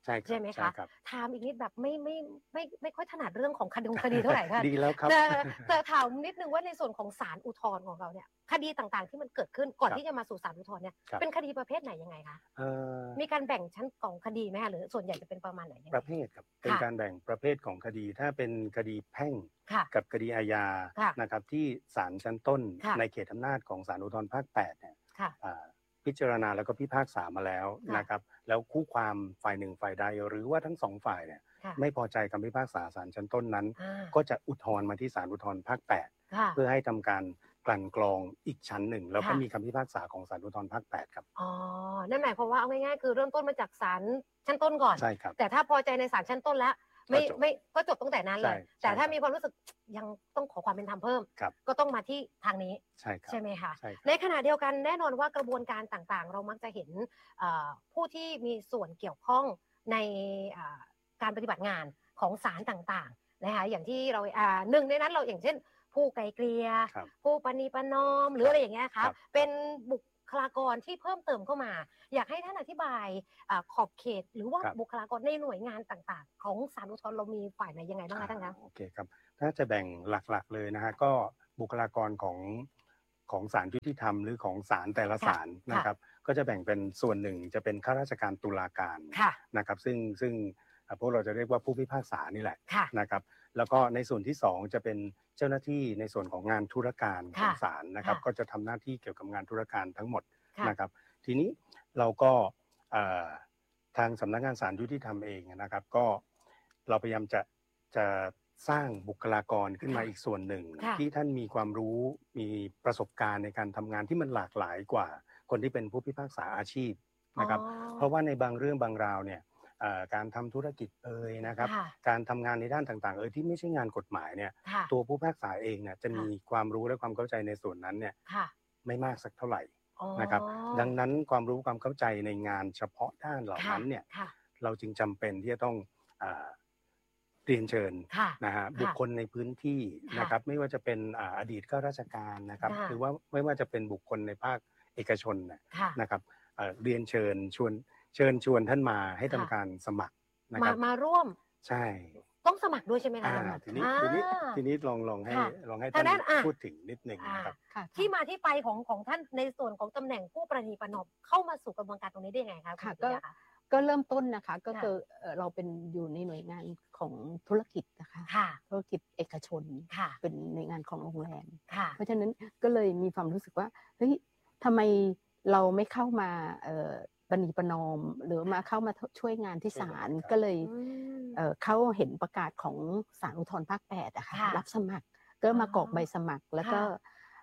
ใช่ไหมใช่คะครับถามอีกนิดแบบไม่ค่อยถนัดเรื่องของคดีเท่าไหร่ค่ะดีแล้วครับแต่ถามนิดนึงว่าในส่วนของศาลอุทธรณ์ของเราเนี่ยคดีต่างๆที่มันเกิดขึ้นก่อนครับที่จะมาสู่ศาลอุทธรณ์เนี่ยครับเป็นคดีประเภทไหนยังไงคะอมีการแบ่งชั้นของคดีไหมคะหรือส่วนใหญ่จะเป็นประมาณไหนยังไงประเภทครับเป็นค่ะการแบ่งประเภทของคดีถ้าเป็นคดีแพ่งค่ะกับคดีอาญาค่ะนะครับที่ศาลชั้นต้นค่ะในเขตอำนาจของศาลอุทธรณ์ภาค8เนี่ยค่ะพิจารณาแล้วก็พิพากษามาแล้วค่ะนะครับแล้วคู่ความฝ่ายหนึ่งฝ่ายใดหรือว่าทั้งสองฝ่ายเนี่ยค่ะไม่พอใจคำพิพากษาศาลชั้นต้นนั้นอ่าก็จะอุทธรณ์มาที่ศาลอุทธรณ์ภาคค่ะ 8 เพื่อให้ทำการกลั่นกรองอีกชั้นหนึ่งแล้วก็ค่ะมีคำพิพากษาของศาลอุทธรณ์ภาค 8 ครับอ๋อนั่นหมายความว่าเอาง่ายๆคือเริ่มต้นมาจากศาลชั้นต้นก่อนใช่ครับแต่ถ้าพอใจในศาลชั้นต้นแล้วก็จบตั้งแต่นั้นเลยใช่แต่ถ้ามีความรู้สึกยังต้องขอความเป็นธรรมเพิ่มครับก็ต้องมาที่ทางนี้ใช่ครับใช่ไหมคะใช่ครับในขณะเดียวกันแน่นอนว่ากระบวนการต่างๆ เรามักจะเห็นผู้ที่มีส่วนเกี่ยวข้องในการปฏิบัติงานของศาลต่างๆนะคะอย่างที่เราหนึ่งในนั้นเราอย่างเช่น ผู้ไกลเกลี่ยครับผู้ปณีประนอมหรืออะไรอย่างเงี้ยครัคะบเป็นบุคลากรที่เพิ่มเติมเข้ามา อยากให้ท่านอธิบายขอบเขต หรือว่าครับบุคลากรในหน่วยงานต่างๆ ของศาลอุทธรณ์เรามีฝ่ายไหนยังไงบ้างคะท่านคะโอเคครับถ้าจะแบ่งหลักๆเลยนะฮะก็บุคลากรของศาลยุติธรรมหรือของศาลแต่ละศาลนะครับก็จะแบ่งเป็นส่วนหนึ่งจะเป็นข้าราชการตุลาการค่ะนะครับซึ่งพวกเราจะเรียกว่าผู้พิพากษานี่แหละค่ะนะครับแล้วก็ในส่วนที่สองจะเป็นเจ้าหน้าที่ในส่วนของงานธุรการของค่ะศาลนะครับค่ะก็จะทำหน้าที่เกี่ยวกับงานธุรการทั้งหมดค่ะนะครับทีนี้เราก็ทางสำนักงานศาลยุติธรรมเองนะครับก็เราพยายามจะสร้างบุคลากรขึ้นมาค่ะอีกส่วนหนึ่งค่ะที่ท่านมีความรู้มีประสบการณ์ในการทำงานที่มันหลากหลายกว่าคนที่เป็นผู้พิพากษาอาชีพนะครับอ๋อเพราะว่าในบางเรื่องบางราวเนี่ยการทำธุรกิจนะครับค่ะการทำงานในด้านต่างๆที่ไม่ใช่งานกฎหมายเนี่ยค่ะตัวผู้พิพากษาเองเนี่ยจะมีความรู้และความเข้าใจในส่วนนั้นเนี่ยค่ะไม่มากสักเท่าไหร่อ๋อนะครับดังนั้นความรู้ความเข้าใจในงานเฉพาะด้านเหล่านั้นเนี่ยค่ะเราจึงจำเป็นที่จะต้องเรียนเชิญค่ะนะฮะค่ะบุคคลในพื้นที่ค่ะนะครับไม่ว่าจะเป็นอดีตข้าราชการนะครับค่ะหรือว่าไม่ว่าจะเป็นบุคคลในภาคเอกชนค่ะนะครับเรียนเชิญชวนท่านมาให้ทำการสมัครนะครับมาร่วมใช่ต้องสมัครด้วยใช่ไหมคะทีนี้อ่าทีนี้ลองให้ค่ะท่าทางด้านนพูดถึงนิดหนึ่งนะครับที่มาที่ไปของท่านในส่วนของตำแหน่งผู้ประนีประนอมเข้ามาสู่กระบวนการตรงนี้ได้ยังไงคะค่ะณปิยะคะก็เริ่มต้นนะคะก็ค่ะคือเราเป็นอยู่ในหน่วยงานของธุรกิจนะคะค่ะธุรกิจเอกชนค่ะเป็นหน่วยงานของโรงแรมค่ะเพราะฉะนั้นก็เลยมีความรู้สึกว่าเฮ้ยทำไมเราไม่เข้ามาประนีประนอมหรือมาเข้ามาช่วยงานที่ศาลก็เลยเขาเห็นประกาศของศาลอุทธรณ์ภาค8อะค่ะค่ะรับสมัครก็มากรอกใบสมัคร แล้วก็ค่ะ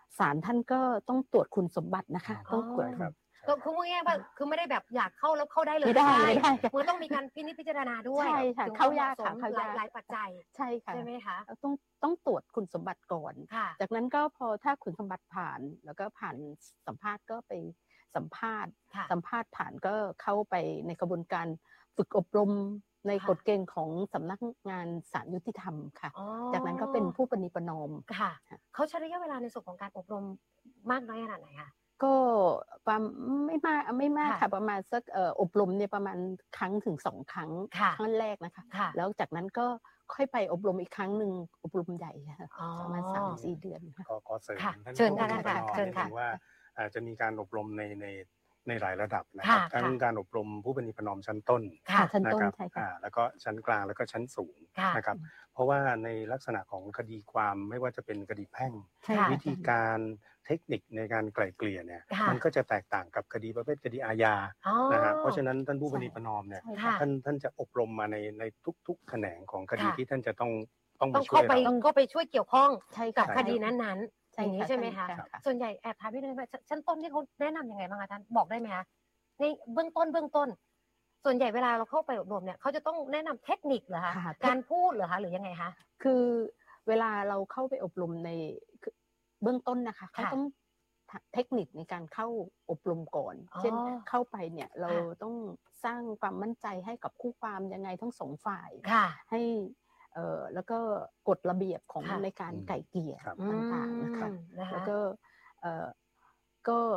ศาลท่านก็ต้องตรวจคุณสมบัตินะคะ ต้องตรวจก็คือพูดง่ายๆว่าคือไม่ได้แบบอยากเข้าแล้วเข้าได้เลยไม่ได้มันต้องมีการพิจารณาด้วยใช่ค่ะถึงเข้ายากควค่ะมหมเข้ายากหลายปัจจัยใช่ค่ะใช่ไหมคะต้องตรวจคุณสมบัติก่อนค่ะจากนั้นก็พอถ้าคุณสมบัติผ่านแล้วก็ผ่านสัมภาษณ์ก็ไปสัมภาษณ์ค่ะสัมภาษณ์ผ่านก็เข้าไปในกระบวนการฝึกอบรมในค่ะกฎเกณฑ์ของสำนักงานศาลยุติธรรมค่ะอ๋อจากนั้นก็เป็นผู้ประนีประนอมค่ะเขาใช้ระยะเวลาในส่วนของการอบรมมากน้อยขนาดไหนคะก็ไม่มากค่ะค่ะประมาณสักอบรมเนี่ยประมาณครั้งถึง2 ครั้งค่ะครั้งแรกนะคะค่ะแล้วจากนั้นก็ค่อยไปอบรมอีกครั้งหนึ่งอบรมใหญ่ค่ะอ๋อประมาณ3-4 เดือนค่ะขอเสริมค่ะท่านเชิญค่ะผู้ท่านประค่ะนอมเชิญนิดค่ะนึงว่าจะมีการอบรมในหลายระดับนะครับค่ะทั้งค่ะการอบรมผู้ประนีประนอมชั้นต้นค่ะชั้นต้นนะครับใช่ค่ะแล้วก็ชั้นกลางแล้วก็ชั้นสูงค่ะนะครับเพราะว่าในลักษณะของคดีความไม่ว่าจะเป็นคดีแพ่งใช่ค่ะวิธีการเทคนิคในการไกล่เกลี่ยเนี่ยค่ะมันก็จะแตกต่างกับคดีประเภทคดีอาญาอ๋อนะฮะเพราะฉะนั้นท่านผู้ประนีประนอมเนี่ยใช่ค่ะท่านจะอบรมมาในทุกๆแขนงของคดีค่ะที่ท่านจะต้องต้มาองช่วเข้าย ไปเราก็ไปช่วยเกี่ยวข้องใช่กับค่ะคดีนั้นๆใช่อย่างนี้ค่ะใช่ไหมคะใช่ค่ะส่วนใหญ่แอบถามพี่เลยว่าชั้นต้นที่เขาแนะนำยังไงบ้างคะท่านบอกได้ไหมคะในเบื้องต้น ส่วนใหญ่เวลาเราเข้าไปอบรมเนี่ยเขาจะต้องแนะนำเทคนิคเหรอคะค่ะการพูดเหรอคะหรือยังไงคะคือเวลาเราเข้าไปอบรมในเบื้องต้นนะคะเขาต้องเทคนิคในการเข้าอบรมก่อนอ๋อเช่นเข้าไปเนี่ยเราค่ะต้องสร้างความมั่นใจให้กับคู่ความยังไงทั้ง2 ฝ่ายค่ะให้แล้วก็กฎระเบียบของค่ะในการไก่เกลี่ยครับต่างๆนะคะนะคะแล้วก็ก็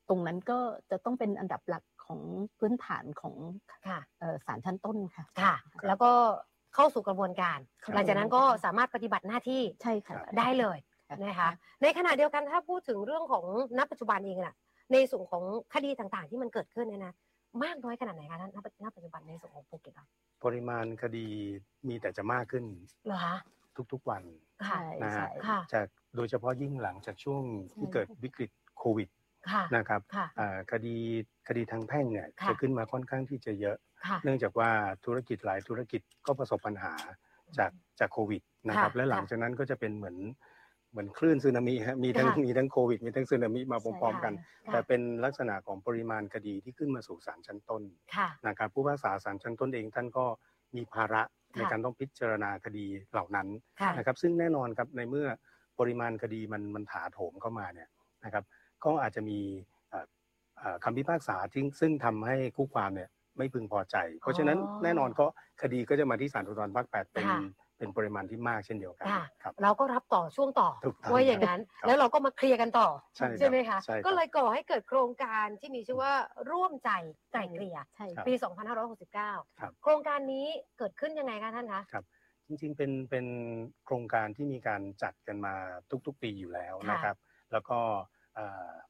ตรงนั้นก็จะต้องเป็นอันดับหลักของพื้นฐานของศาลชั้นต้นค่ะค่ะแล้วก็เข้าสู่กระบวนการหลังจากนั้นก็สามารถปฏิบัติหน้าที่ใช่ค่ะได้เลยนะคะในขณะเดียวกันถ้าพูดถึงเรื่องของณปัจจุบันเองน่ะในส่วนของคดีต่างๆที่มันเกิดขึ้นเนี่ยนะมากน้อยขนาดไหนคะณปัจจุบันในส่วนของภูเก็ตครับปริมาณคดีมีแต่จะมากขึ้นเหรอคะทุกๆวันนะฮะค่ะจากโดยเฉพาะยิ่งหลังจากช่วงที่เกิดวิกฤตโควิดนะครับคดีทางแพ่งเนี่ยจะขึ้นมาค่อนข้างที่จะเยอะเนื่องจากว่าธุรกิจหลายธุรกิจก็ประสบปัญหาจากโควิดนะครับและหลังจากนั้นก็จะเป็นเหมือนคลื่นสึนามิฮะมีทั้งโควิดมีทั้งสึนามิมาพร้อมๆกันแต่เป็นลักษณะของปริมาณคดีที่ขึ้นมาสู่ศาลชั้นต้นนะครับผู้พิพากษาศาลชั้นต้นเองท่านก็มีภาระในการต้องพิจารณาคดีเหล่านั้นนะครับซึ่งแน่นอนครับในเมื่อปริมาณคดีมันถาโถมเข้ามาเนี่ยนะครับก็อาจจะมีคำพิพากษาซึ่งทำให้คู่ความเนี่ยไม่พึงพอใจเพราะฉะนั้นแน่นอนก็คดีก็จะมาที่ศาลอุทธรณ์ภาค 8เป็นปริมาณที่มากเช่นเดียวกันครับเราก็รับต่อช่วงต่อว่าอย่างนั้นแล้วเราก็มาเคลียร์กันต่อใช่ไหมคะก็เลยก่อให้เกิดโครงการที่มีชื่อว่าร่วมใจไกล่เกลี่ยปี 2569 โครงการนี้เกิดขึ้นยังไงคะท่านคะครับจริงๆเป็นโครงการที่มีการจัดกันมาทุกๆปีอยู่แล้วนะครับแล้วก็